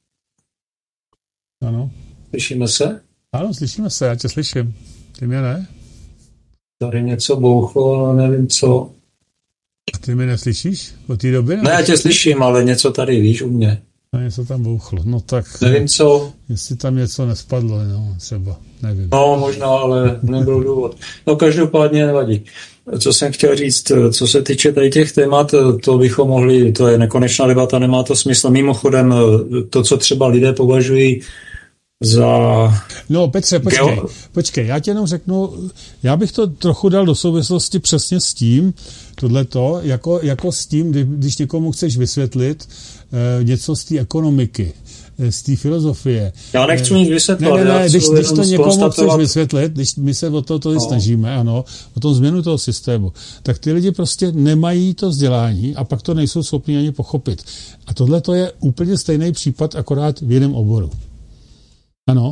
Ano. Slyšíme se? Ano, slyšíme se, já tě slyším. Ty mě ne? Tady něco bouchlo, nevím co... Ty mi neslyšíš od té doby? Ne, já tě slyším, ale něco tady, víš, u mě. A něco tam bouchlo, no tak... Nevím co. Jestli tam něco nespadlo, no, třeba, nevím. No, možná, ale nebyl důvod. No, každopádně nevadí. Co jsem chtěl říct, co se týče tady těch témat, to bychom mohli, to je nekonečná debata, nemá to smysl. Mimochodem, to, co třeba lidé považují za... No, Petře, počkej, Geo... počkej, já ti jenom řeknu, já bych to trochu dal do souvislosti přesně s tím, tohleto, jako, jako s tím, když někomu chceš vysvětlit eh, něco z té ekonomiky, eh, z té filozofie. Já nechci mít vysvětlit. Ne, ne, ne, když, když to někomu chceš vysvětlit, když my se o to tady no. snažíme, ano, o tom změnu toho systému, tak ty lidi prostě nemají to vzdělání a pak to nejsou schopni ani pochopit. A tohle to je úplně stejný případ, akorát v jiném oboru. Ano,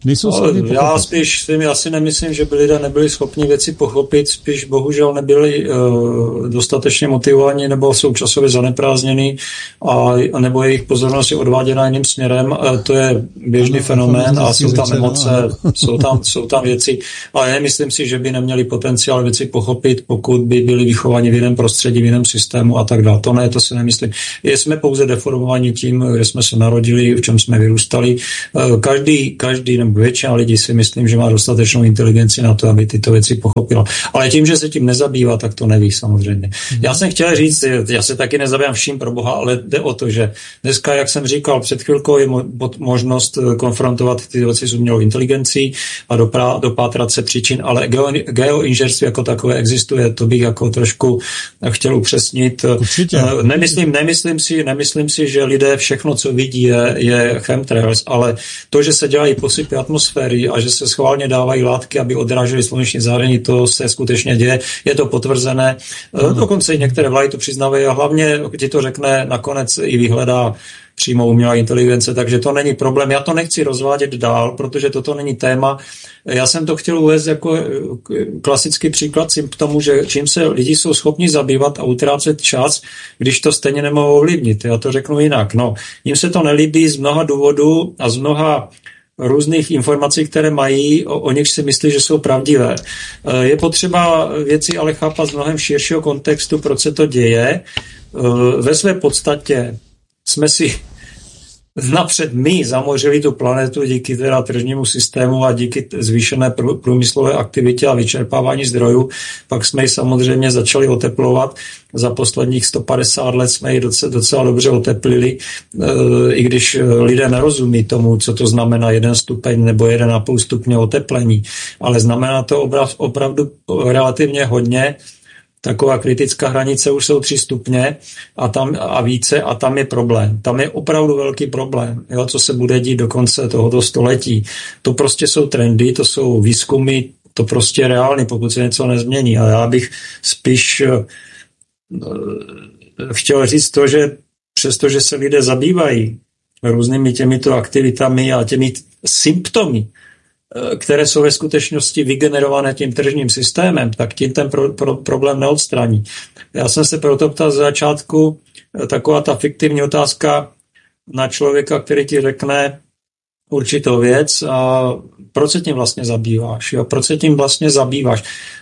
Nejsou schopni pochopit. Já spíš já si nemyslím, že by lidé nebyli schopni věci pochopit, spíš bohužel nebyli uh, dostatečně motivovaní nebo jsou časově zaneprázdnění a, a nebo jejich pozornost je odváděna jiným směrem. Uh, to je běžný ano, fenomén a jsou tam emoce, jsou tam, jsou tam věci, ale nemyslím si, že by neměli potenciál věci pochopit, pokud by byli vychováni v jiném prostředí, v jiném systému a tak dále. To ne, to si nemyslím. Jsme pouze deformovaní tím, kde jsme se narodili, v čem jsme vyrůstali. Uh, každý, každý nebo většina lidí si myslím, že má dostatečnou inteligenci na to, aby tyto věci pochopila. Ale tím, že se tím nezabývá, tak to neví samozřejmě. Mm. Já jsem chtěl říct, já se taky nezabývám vším pro Boha, ale jde o to, že dneska, jak jsem říkal, před chvilkou je možnost konfrontovat ty věci s umělou inteligencí a doprá, dopátrat se příčin, ale geo, geoinženýrství jako takové existuje, to bych jako trošku chtěl upřesnit. Určitě. Nemyslím, nemyslím si, nemyslím si, že lidé všechno, co vidí, je, je chemtrails, ale to, že se dělají posypy atmosféry a že se schválně dávají látky, aby odrážely sluneční záření, to se skutečně děje, je to potvrzené. Hmm. Dokonce i některé vlády to přiznávají a hlavně ti to řekne nakonec i vyhledá přímo umělá inteligence, takže to není problém. Já to nechci rozvádět dál, protože toto není téma. Já jsem to chtěl uvést jako klasický příklad k tomu, že čím se lidi jsou schopni zabývat a utrácet čas, když to stejně nemohou ovlivnit. Já to řeknu jinak. No, jim se to nelíbí z mnoha důvodů a z mnoha různých informací, které mají, o, o nich si myslí, že jsou pravdivé. Je potřeba věci ale chápat z mnohem širšího kontextu, proč se to děje. Ve své podstatě jsme si napřed my zamořili tu planetu díky teda tržnímu systému a díky zvýšené průmyslové aktivitě a vyčerpávání zdrojů. Pak jsme ji samozřejmě začali oteplovat. Za posledních sto padesát let jsme ji docela, docela dobře oteplili, i když lidé nerozumí tomu, co to znamená jeden stupeň nebo jeden a půl stupně oteplení. Ale znamená to opravdu relativně hodně. Taková kritická hranice už jsou tři stupně a tam a více a tam je problém. Tam je opravdu velký problém, jo, co se bude dít do konce tohoto století. To prostě jsou trendy, to jsou výzkumy, to prostě je reálný, pokud se něco nezmění. A já bych spíš uh, chtěl říct to, že přestože se lidé zabývají různými těmito aktivitami a těmi symptomy, které jsou ve skutečnosti vygenerované tím tržním systémem, tak tím ten pro, pro, problém neodstraní. Já jsem se proto ptal z začátku, taková ta fiktivní otázka na člověka, který ti řekne určitou věc a proč se tím vlastně zabýváš? Jo? Proč se tím vlastně zabýváš?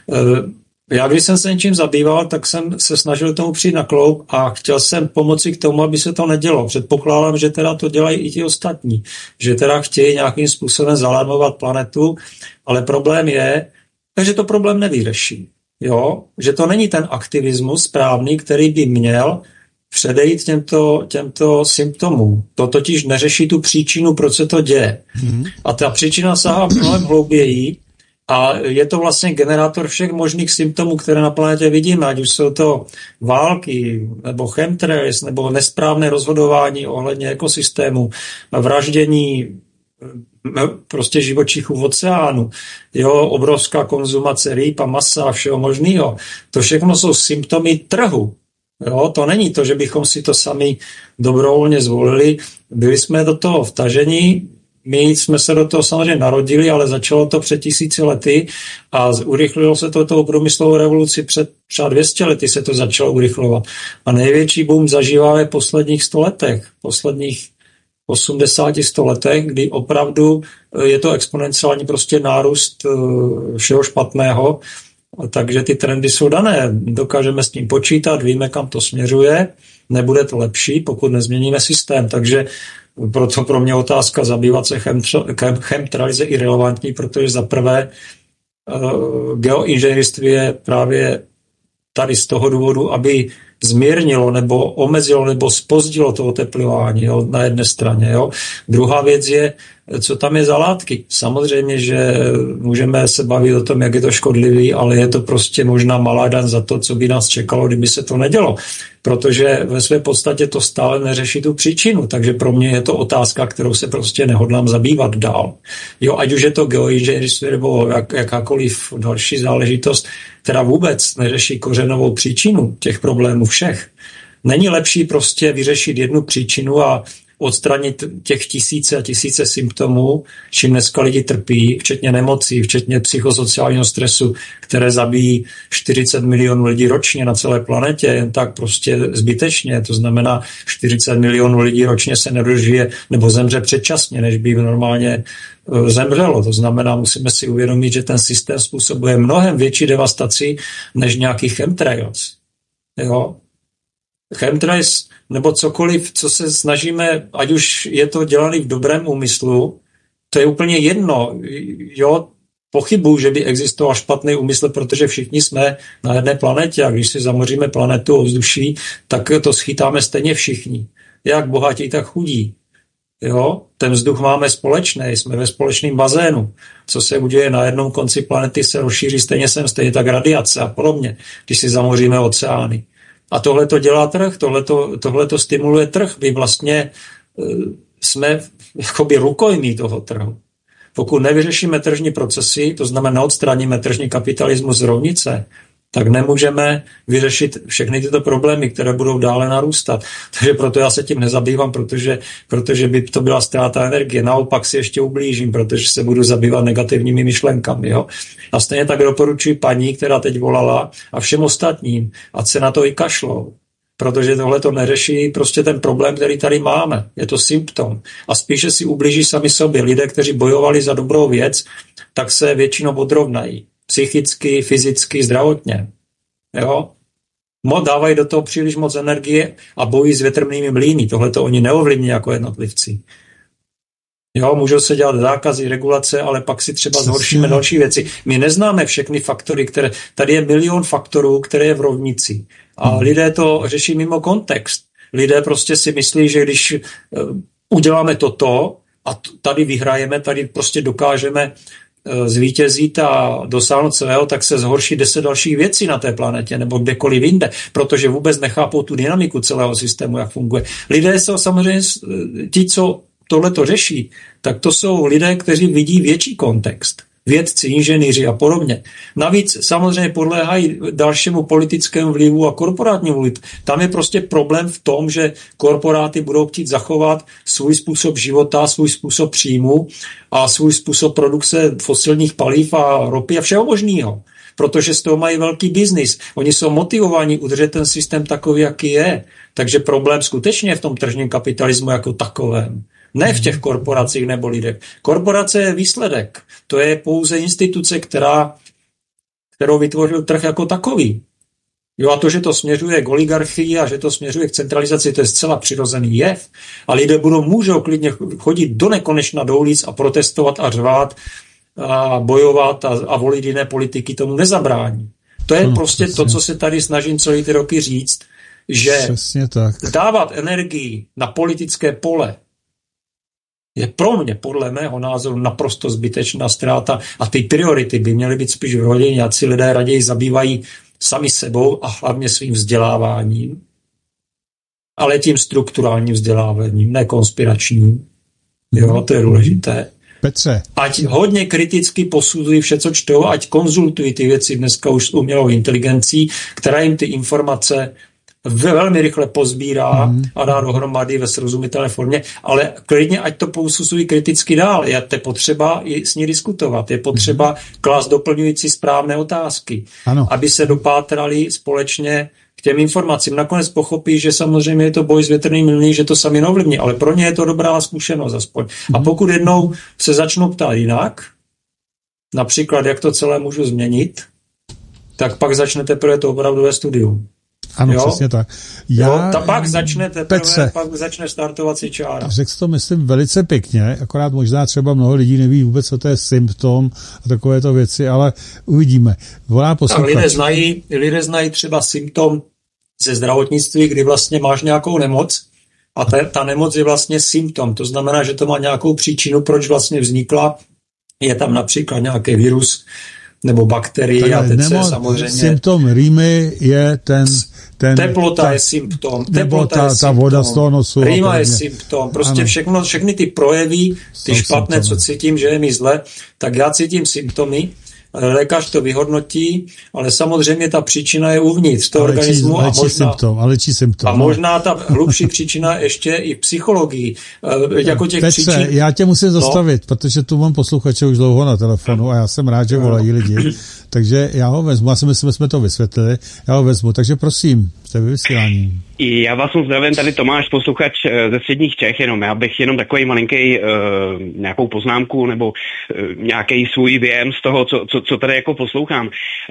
Já, když jsem se něčím zabýval, tak jsem se snažil tomu přijít na kloub a chtěl jsem pomoci k tomu, aby se to nedělo. Předpokládám, že teda to dělají i ti ostatní, že teda chtějí nějakým způsobem zalarmovat planetu, ale problém je, že to problém nevyřeší. Jo? Že to není ten aktivismus správný, který by měl předejít těmto, těmto symptomům. To totiž neřeší tu příčinu, proč se to děje. Mm-hmm. A ta příčina sahá mnohem hlouběji. A je to vlastně generátor všech možných symptomů, které na planetě vidíme, ať už jsou to války, nebo chemtrails, nebo nesprávné rozhodování ohledně ekosystému, vraždění prostě živočichů v oceánu, jo, obrovská konzumace rýb a masa a všeho možného. To všechno jsou symptomy trhu. Jo, to není to, že bychom si to sami dobrovolně zvolili. Byli jsme do toho vtaženi. My jsme se do toho samozřejmě narodili, ale začalo to před tisíci lety a urychlilo se to tou průmyslovou revoluci před třeba dvě stě lety se to začalo urychlovat. A největší boom zažíváme v posledních sto letech, posledních osmdesáti sto letech, kdy opravdu je to exponenciální prostě nárůst všeho špatného, takže ty trendy jsou dané. Dokážeme s tím počítat, víme, kam to směřuje, nebude to lepší, pokud nezměníme systém, takže proto pro mě otázka zabývat se chemtrails je irelevantní, protože za prvé uh, geoinženýrství je právě tady z toho důvodu, aby zmírnilo nebo omezilo nebo zpozdilo to oteplování, jo, na jedné straně. Jo. Druhá věc je, co tam je za látky. Samozřejmě, že můžeme se bavit o tom, jak je to škodlivý, ale je to prostě možná malá daň za to, co by nás čekalo, kdyby se to nedělo. Protože ve své podstatě to stále neřeší tu příčinu, takže pro mě je to otázka, kterou se prostě nehodlám zabývat dál. Jo, ať už je to geoinženýrství nebo jak, jakákoliv další záležitost, která vůbec neřeší kořenovou příčinu těch problémů všech. Není lepší prostě vyřešit jednu příčinu a odstranit těch tisíce a tisíce symptomů, čím dneska lidi trpí, včetně nemocí, včetně psychosociálního stresu, které zabíjí čtyřicet milionů lidí ročně na celé planetě, jen tak prostě zbytečně. To znamená, čtyřicet milionů lidí ročně se nedožije nebo zemře předčasně, než by normálně zemřelo. To znamená, musíme si uvědomit, že ten systém způsobuje mnohem větší devastaci než nějaký chemtrails. Jo? Chemtrails nebo cokoliv, co se snažíme, ať už je to dělané v dobrém úmyslu, to je úplně jedno. Jo, pochybuju, že by existoval špatný úmysl, protože všichni jsme na jedné planetě a když si zamoříme planetu ovzduší, tak to schytáme stejně všichni. Jak bohatí, tak chudí. Jo, ten vzduch máme společný, jsme ve společném bazénu. Co se uděje na jednom konci planety, se rozšíří stejně sem, stejně tak radiace a podobně, když si zamoříme oceány. A tohle to dělá trh, tohle to stimuluje trh. My vlastně e, jsme jakoby rukojmí toho trhu. Pokud nevyřešíme tržní procesy, to znamená neodstraníme tržní kapitalismus z rovnice, tak nemůžeme vyřešit všechny tyto problémy, které budou dále narůstat. Takže proto já se tím nezabývám, protože, protože by to byla ztráta energie. Naopak si ještě ublížím, protože se budu zabývat negativními myšlenkami. Jo? A stejně tak doporučuji paní, která teď volala, a všem ostatním, ať se na to i kašlou. Protože tohle to neřeší prostě ten problém, který tady máme. Je to symptom. A spíše si ublíží sami sobě. Lidé, kteří bojovali za dobrou věc, tak se většinou odrovnají. Psychicky, fyzicky, zdravotně. Jo? Mo, dávají do toho příliš moc energie a bojují s větrnými mlýny. Tohle to oni neovlivní jako jednotlivci. Jo, můžou se dělat zákazy, regulace, ale pak si třeba zhoršíme další věci. My neznáme všechny faktory, které... Tady je milion faktorů, které je v rovnici. A hmm. lidé to řeší mimo kontext. Lidé prostě si myslí, že když uh, uděláme toto a t- tady vyhrajeme, tady prostě dokážeme zvítězit a dosáhnout svého, tak se zhorší deset dalších věcí na té planetě nebo kdekoliv jinde, protože vůbec nechápou tu dynamiku celého systému, jak funguje. Lidé jsou samozřejmě, ti, co tohleto řeší, tak to jsou lidé, kteří vidí větší kontext. Vědci, inženýři a podobně. Navíc samozřejmě podléhají dalšímu politickému vlivu a korporátnímu vlivu. Tam je prostě problém v tom, že korporáty budou chtít zachovat svůj způsob života, svůj způsob příjmu a svůj způsob produkce fosilních paliv a ropy a všeho možného. Protože z toho mají velký biznis. Oni jsou motivováni udržet ten systém takový, jaký je. Takže problém skutečně je v tom tržním kapitalismu jako takovém. Ne v těch korporacích nebo lidech. Korporace je výsledek. To je pouze instituce, která, kterou vytvořil trh jako takový. Jo, a to, že to směřuje k oligarchii a že to směřuje k centralizaci, to je zcela přirozený jev. A lidé budou, můžou klidně chodit do nekonečna do ulic a protestovat a řvát a bojovat a, a volit jiné politiky, tomu nezabrání. To je no, prostě přesně. To, co se tady snažím celý ty roky říct, že tak. dávat energii na politické pole je pro mě, podle mého názoru, naprosto zbytečná ztráta a ty priority by měly být spíš v rodině, ať si lidé raději zabývají sami sebou a hlavně svým vzděláváním, ale tím strukturálním vzděláváním, ne konspiračním. Jo, to je důležité. Petře. Ať hodně kriticky posuzují vše, co čtou, ať konzultují ty věci dneska už s umělou inteligencí, která jim ty informace velmi rychle pozbírá mm. a dá dohromady ve srozumitelné formě, ale klidně ať to posuzují kriticky dál. Je to potřeba i s ní diskutovat. Je potřeba mm. klást doplňující správné otázky, ano. aby se dopátrali společně k těm informacím. Nakonec pochopí, že samozřejmě je to boj s větrnými mlýny, že to sami neovlivní, ale pro ně je to dobrá zkušenost aspoň. Mm. A pokud jednou se začnou ptát jinak, například jak to celé můžu změnit, tak pak začne teprve to opravdové studium. Ano, jo? Přesně tak. Já, jo, ta pak začne teprve, Petře, pak začne startovací čára. Řekl to, myslím, velice pěkně, akorát možná třeba mnoho lidí neví vůbec, co to je symptom a takovéto věci, ale uvidíme. Volá posluchač. Lidé znají, lidé znají třeba symptom ze zdravotnictví, kdy vlastně máš nějakou nemoc a ta, ta nemoc je vlastně symptom. To znamená, že to má nějakou příčinu, proč vlastně vznikla. Je tam například nějaký virus nebo bakterie tak, a teď nemo, se samozřejmě... Symptom rýmy je ten... ten teplota ta, je symptom. Nebo teplota ta, je ta symptom, voda z toho nosu. Rýma je symptom. Prostě všechno, všechny ty projevy, ty Jsou špatné, symptomy. co cítím, že je mi zle, tak já cítím symptomy lékař to vyhodnotí, ale samozřejmě ta příčina je uvnitř toho léčí, organismu léčí a možná, symptom, a, léčí symptom, a možná ta hlubší příčina ještě i v psychologii. Jako těch Petře, příčin... já tě musím zastavit, no. Protože tu mám posluchače už dlouho na telefonu a já jsem rád, že volají lidi. Takže já ho vezmu, já si myslím, že jsme to vysvětlili, já ho vezmu, takže prosím, jste ve vysílání. Já vás moc zdravím, tady Tomáš, posluchač ze středních Čech, jenom já bych jenom takový malinký uh, nějakou poznámku nebo uh, nějaký svůj věm z toho, co, co, co tady jako poslouchám.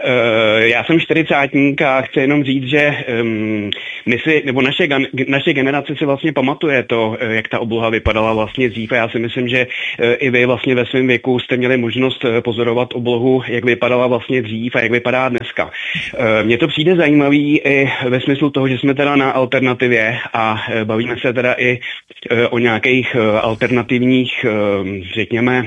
Uh, já jsem čtyřicátník a chci jenom říct, že um, my si, nebo naše, naše generace si vlastně pamatuje to, uh, jak ta obloha vypadala vlastně dřív a já si myslím, že uh, i vy vlastně ve svém věku jste měli možnost uh, pozorovat oblohu, jak vypadala vlastně dřív a jak vypadá dneska. Uh, mně to přijde zajímavý i ve smyslu toho, že jsme teda na alternativě a bavíme se teda i o nějakých alternativních, řekněme...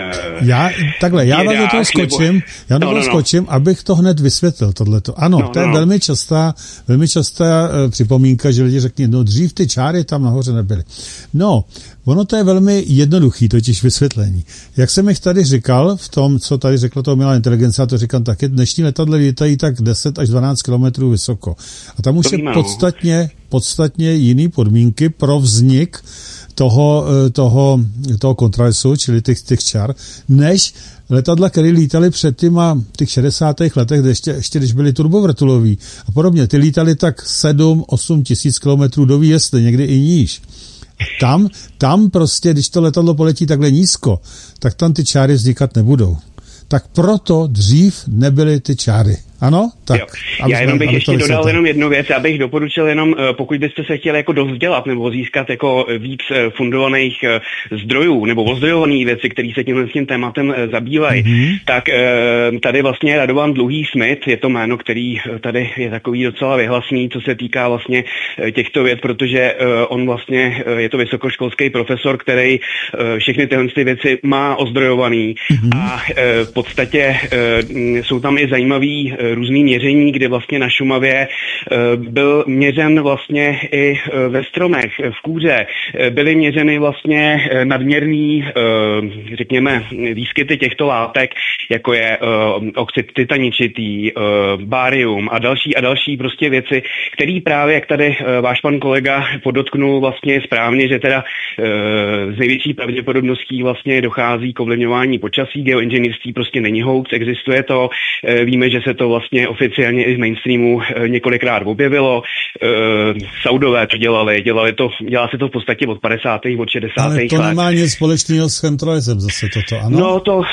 Já, takhle, já vám do toho skočím, nebo... já do toho no, no, skočím, abych to hned vysvětlil, tohleto. Ano, no, to je no, velmi častá, velmi častá připomínka, že lidi řekne, no dřív ty čáry tam nahoře nebyly. No, ono to je velmi jednoduchý, totiž vysvětlení. Jak jsem jich tady říkal, v tom, co tady řekla to umělá inteligence, a to říkám taky, dnešní letadla lítají tak deset až dvanáct kilometrů vysoko. A tam už je podstatně, podstatně jiný podmínky pro vznik toho, toho, toho kontrastu, čili těch, těch čar, než letadla, které lítaly před těma těch šedesátých letech, ještě, ještě když byly turbovrtulový a podobně. Ty lítaly tak sedm osm tisíc kilometrů do výjezdy, někdy i níž. Tam, tam prostě, když to letadlo poletí takhle nízko, tak tam ty čáry vznikat nebudou. Tak proto dřív nebyly ty čáry. Ano? Tak. Já jenom bych ještě dodal jenom jednu věc. Já bych doporučil jenom, pokud byste se chtěli jako dovzdělat nebo získat jako víc fundovaných zdrojů nebo ozdrojovaných věcí, které se tímhle tím tématem zabývají, mm-hmm. tak tady vlastně Radovan Dluhý Smith je to jméno, který tady je takový docela vyhlasný, co se týká vlastně těchto věc, protože on vlastně je to vysokoškolský profesor, který všechny tyhle ty věci má ozdrojovaný mm-hmm. a v podstatě jsou tam i zajímavý různý měření, kde vlastně na Šumavě byl měřen vlastně i ve stromech, v kůře. Byly měřeny vlastně nadměrný, řekněme, výskyty těchto látek, jako je oxid titaničitý, bárium a další a další prostě věci, které právě, jak tady váš pan kolega podotknul vlastně správně, že teda z největší pravděpodobností vlastně dochází k ovlivňování počasí, geoinženýrství prostě není hoax, existuje to, víme, že se to vlastně oficiálně i z mainstreamu několikrát objevilo. Saudové to dělali, dělali to, dělá se to v podstatě od padesátých od šedesátých let. Ale to nemá nic společného s chemtrailsem zase toto, ano? No to...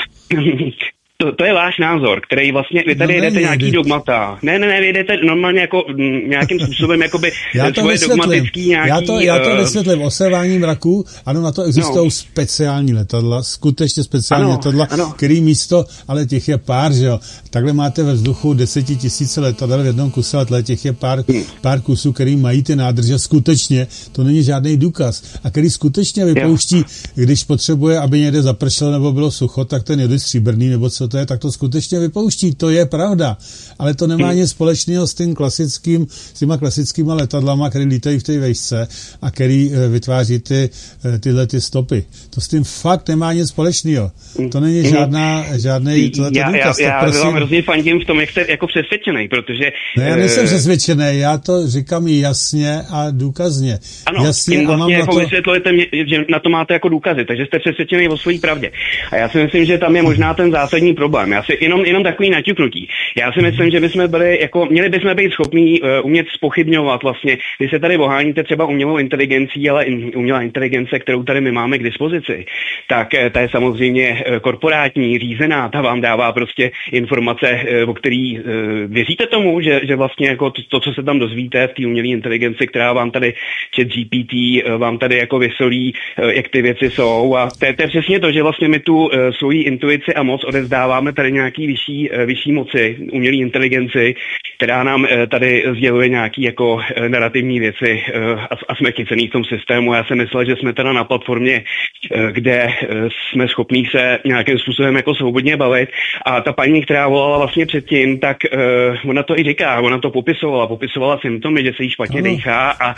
To, to je váš názor, který vlastně, vy tady no, jedete nějaký jde. dogmata. Ne, ne, ne, vy jedete normálně jako m, nějakým způsobem jakoby svoje dogmatický nějaký... Já to, já to vysvětlím. Osevání mraků, ano, na to existují no. speciální letadla, skutečně speciální ano, letadla, ano. který místo, ale těch je pár, že jo. Takhle máte ve vzduchu desetitisíce letadel v jednom kuse letadla, těch je pár, hmm. pár kusů, který mají ty nádrže, skutečně, to není žádný důkaz. A který skutečně vypouští, jo. když potřebuje, aby někde zapršelo nebo bylo sucho, tak ten jede stříbrný nebo co to je, tak to skutečně vypouští, to je pravda, ale to nemá nic společného s tím klasickým, s těma klasickýma letadlama, který lítají v té vejšce a který vytváří ty, tyhle ty stopy. To s tím fakt nemá nic společného. To není žádná, žádný já, důkaz. Já, já, já vám hrozně fandím v tom, jak jste jako přesvědčený, protože... Ne, já nejsem přesvědčený, já to říkám jasně a důkazně. Ano, jasně tím vlastně jako to... vysvětlujete mě, že na to máte jako důkazy, takže jste přesvědčený o své pravdě. A já si myslím, že tam je možná ten zásadní problém. Já si jenom, jenom takový naťuknutí. Já si myslím, že bychom byli, jako, měli bychom být schopní uh, umět zpochybňovat vlastně, když se tady oháníte třeba umělou inteligencí, ale in, umělá inteligence, kterou tady my máme k dispozici, tak uh, ta je samozřejmě uh, korporátní, řízená, ta vám dává prostě informace, uh, o který uh, věříte tomu, že, že vlastně jako to, to, co se tam dozvíte v té umělé inteligenci, která vám tady chat G P T uh, vám tady jako vysolí, uh, jak ty věci jsou, a to je, to je přesně to, že vlastně my tu uh, svoji intuici a moc odevzdáváme tady nějaký vyšší, vyšší moci, umělé inteligenci, která nám tady sděluje nějaký jako narrativní věci a, a jsme chycený v tom systému. Já jsem myslel, že jsme teda na platformě, kde jsme schopní se nějakým způsobem jako svobodně bavit, a ta paní, která volala vlastně předtím, tak ona to i říká, ona to popisovala, popisovala symptomy, že se jí špatně ano, dejchá, a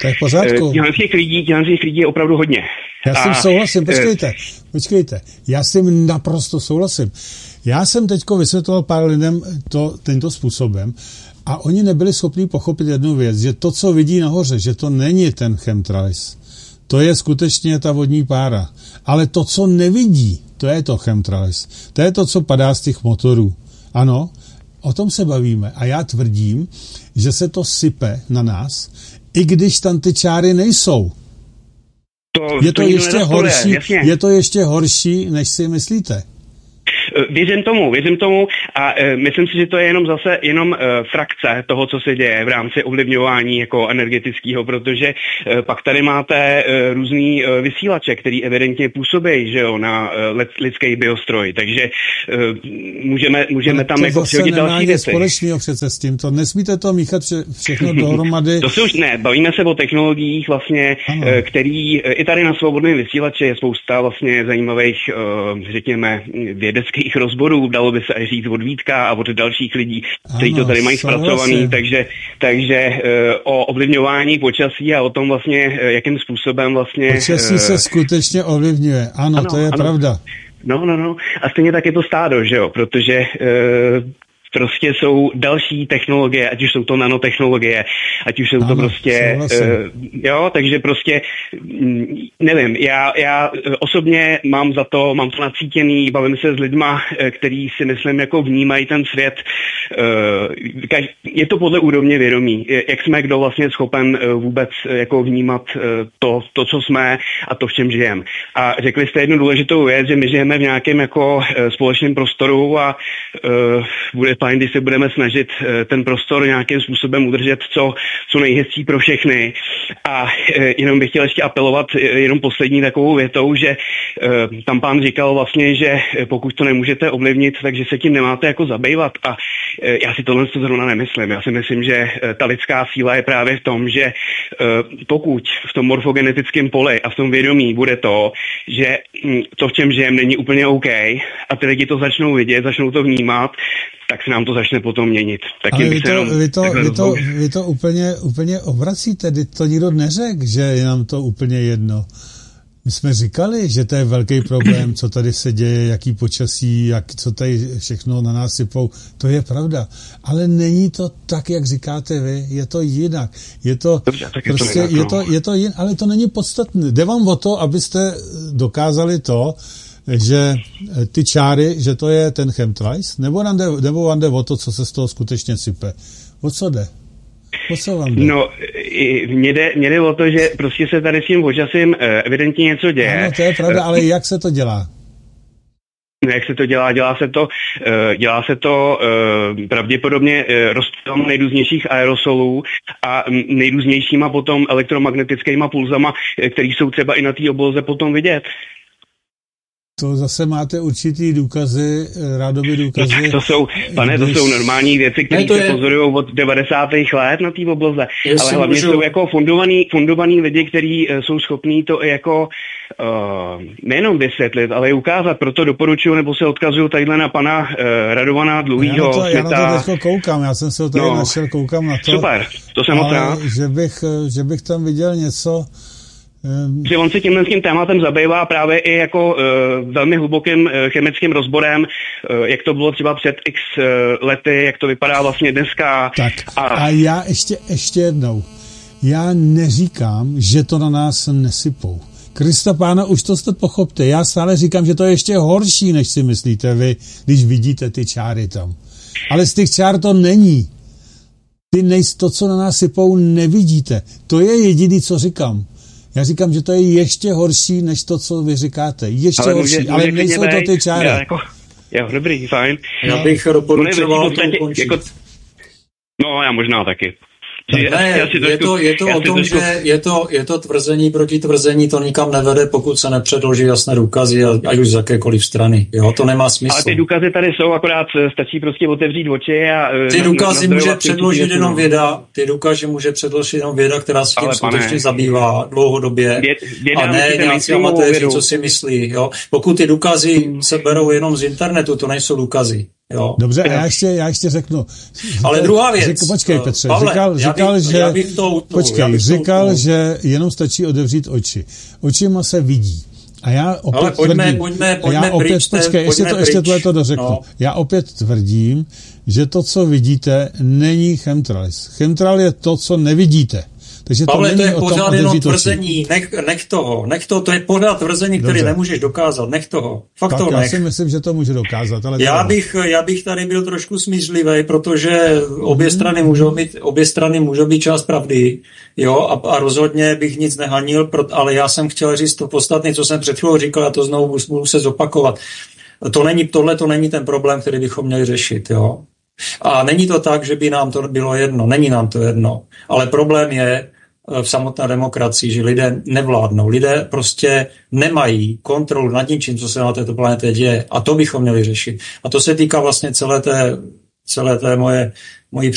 těch lidí, těch lidí je opravdu hodně. Já s tím souhlasím, počkejte, počkejte, já s tím naprosto souhlasím. Já jsem teďko vysvětloval pár lidem to, tento způsobem a oni nebyli schopni pochopit jednu věc, že to, co vidí nahoře, že to není ten chemtrails, to je skutečně ta vodní pára. Ale to, co nevidí, to je to chemtrails. To je to, co padá z těch motorů. Ano, o tom se bavíme. A já tvrdím, že se to sype na nás, i když tam ty čáry nejsou. To, je, to to ještě horší, jasně. je to ještě horší, než si myslíte. Věřím tomu, věřím tomu a e, myslím si, že to je jenom zase jenom e, frakce toho, co se děje v rámci ovlivňování jako energetického, protože e, pak tady máte e, různý e, vysílače, který evidentně působí, že jo, na e, lidský biostroj, takže e, můžeme, můžeme tam jako přihodit další věci. To společného přece s tím, to nesmíte to míchat vše, všechno dohromady. To se už ne, bavíme se o technologiích vlastně, e, který e, i tady na svobodném vysílači je spousta vlastně zajímavých, e, řekněme, vědeckých rozborů, dalo by se až říct od Vítka a od dalších lidí, kteří to tady mají zpracovaný, takže, takže uh, o ovlivňování počasí a o tom vlastně, uh, jakým způsobem vlastně... Počasí uh, se skutečně ovlivňuje, ano, ano to je ano. pravda. No, no, no, a stejně tak je to stádo, že jo, protože... Uh, Prostě jsou další technologie, ať už jsou to nanotechnologie, ať už jsou ano, to prostě, uh, jo, takže prostě, nevím, já, já osobně mám za to, mám to nacítěný, bavím se s lidma, který si myslím jako vnímají ten svět, uh, je to podle úrovně vědomí, jak jsme kdo vlastně schopen vůbec jako vnímat to, to, co jsme a to, v čem žijeme. A řekli jste jednu důležitou věc, že my žijeme v nějakém jako společném prostoru a uh, bude fajn, když se budeme snažit ten prostor nějakým způsobem udržet co, co nejhezčí pro všechny. A jenom bych chtěl ještě apelovat jenom poslední takovou větou, že tam pán říkal vlastně, že pokud to nemůžete ovlivnit, takže se tím nemáte jako zabývat. A já si tohle zrovna nemyslím. Já si myslím, že ta lidská síla je právě v tom, že pokud v tom morfogenetickém poli a v tom vědomí bude to, že to, v čem žijeme, není úplně OK a ty lidi to začnou vidět, začnou to vnímat, tak se nám to začne potom měnit. Ale vy to, vy, to, vy, to, vy to úplně, úplně obracíte, to nikdo neřekl, že je nám to úplně jedno. My jsme říkali, že to je velký problém, co tady se děje, jaký počasí, jak, co tady všechno na nás sypou. To je pravda. Ale není to tak, jak říkáte vy, je to jinak. Je to, Dobře, prostě, je to, je to, je to jinak, ale to není podstatné. Jde vám o to, abyste dokázali to, že ty čáry, že to je ten chemtrails, nebo vám jde, nebo vám jde o to, co se z toho skutečně sype? O co jde? O co vám jde? No, mně jde, mně jde o to, že prostě se tady s tím počasím evidentně něco děje. Ano, to je pravda, ale jak se to dělá? Jak se to dělá? Dělá se to, dělá se to pravděpodobně rozptylem nejrůznějších aerosolů a nejrůznějšíma potom elektromagnetickýma pulzama, které jsou třeba i na té obloze potom vidět. To zase máte určitý důkazy, rádoby důkazy. No, to jsou, pane, to jsou normální věci, které se je... pozorují od devadesátých let na té obloze. Jestli ale hlavně můžu... jsou jako fundovaný, fundovaný lidi, kteří jsou schopní to jako uh, nejenom vysvětlit, ale i ukázat. Proto doporučuji, nebo se odkazuju tadyhle na pana uh, Radovana Dlouhýho. Já na to, já na to teďko koukám, já jsem se ho tady no, našel, koukám na to. Super, to jsem moc rád. Že bych, že bych tam viděl něco... Že on se tímhle tím tématem zabývá právě i jako uh, velmi hlubokým uh, chemickým rozborem, uh, jak to bylo třeba před x uh, lety, jak to vypadá vlastně dneska. Tak a, a já ještě, ještě jednou, já neříkám, že to na nás nesypou. Krista pána, už to jste pochopte, já stále říkám, že to je ještě horší, než si myslíte vy, když vidíte ty čáry tam. Ale z těch čár to není. Ty nejs, to, co na nás sypou, nevidíte. To je jediný, co říkám. Já říkám, že to je ještě horší, než to, co vy říkáte. Ještě ale horší, může, ale může nejsou to ty čáry. Já, jako, jo, dobrý, fajn. Já bych no, doporučoval to ukončit. Jako, no, já možná taky. Ne, ne je to, je to o tom, trošku... že je to, je to tvrzení proti tvrzení, to nikam nevede, pokud se nepředloží jasné důkazy, ať už z jakékoliv strany. Jo, to nemá smysl. Ale ty důkazy tady jsou, akorát stačí prostě otevřít oči a... Ty důkazy může předložit jenom věda, ty důkazy může předložit jenom věda, která se tím ale skutečně pane, zabývá dlouhodobě. Věd, věda, a ne nějací amatéři, co si myslí. Jo. Pokud ty důkazy se berou jenom z internetu, to nejsou důkazy. Jo. Dobře, a já ještě, já ještě řeknu. Ale druhá věc. Řek, počkej, Petře, Pavle, říkal, říkal bych, že, to, počkej, říkal, že jenom stačí otevřít oči. Očima se vidí. A já opět Ale pojďme, tvrdím, pojďme, pojďme já opět, pryč, počkej, ještě to, ještě tohle dořeknu. No. Já opět tvrdím, že to, co vidíte, není chemtrails. Chemtrail je to, co nevidíte. Takže Pavle, to, to je o pořád tom jenom tvrzení, nech, nech toho, nech toho, to je pořád tvrzení, které Dobře. nemůžeš dokázat, nech toho, fakt tak toho já nech. si myslím, že to můžu dokázat, ale... Já bych, já bych tady byl trošku smířlivý, protože obě hmm. strany můžou mít, obě strany můžou být část pravdy, jo, a, a rozhodně bych nic nehanil, ale já jsem chtěl říct to podstatné, co jsem před chvílou říkal, a to znovu budu se zopakovat. To není, tohle to není ten problém, který bychom měli řešit, jo. A není to tak, že by nám to bylo jedno, není nám to jedno, ale problém je v samotné demokracii, že lidé nevládnou. Lidé prostě nemají kontrolu nad ničím, co se na této planetě děje. A to bychom měli řešit. A to se týká vlastně celé té, celé té moje, mojí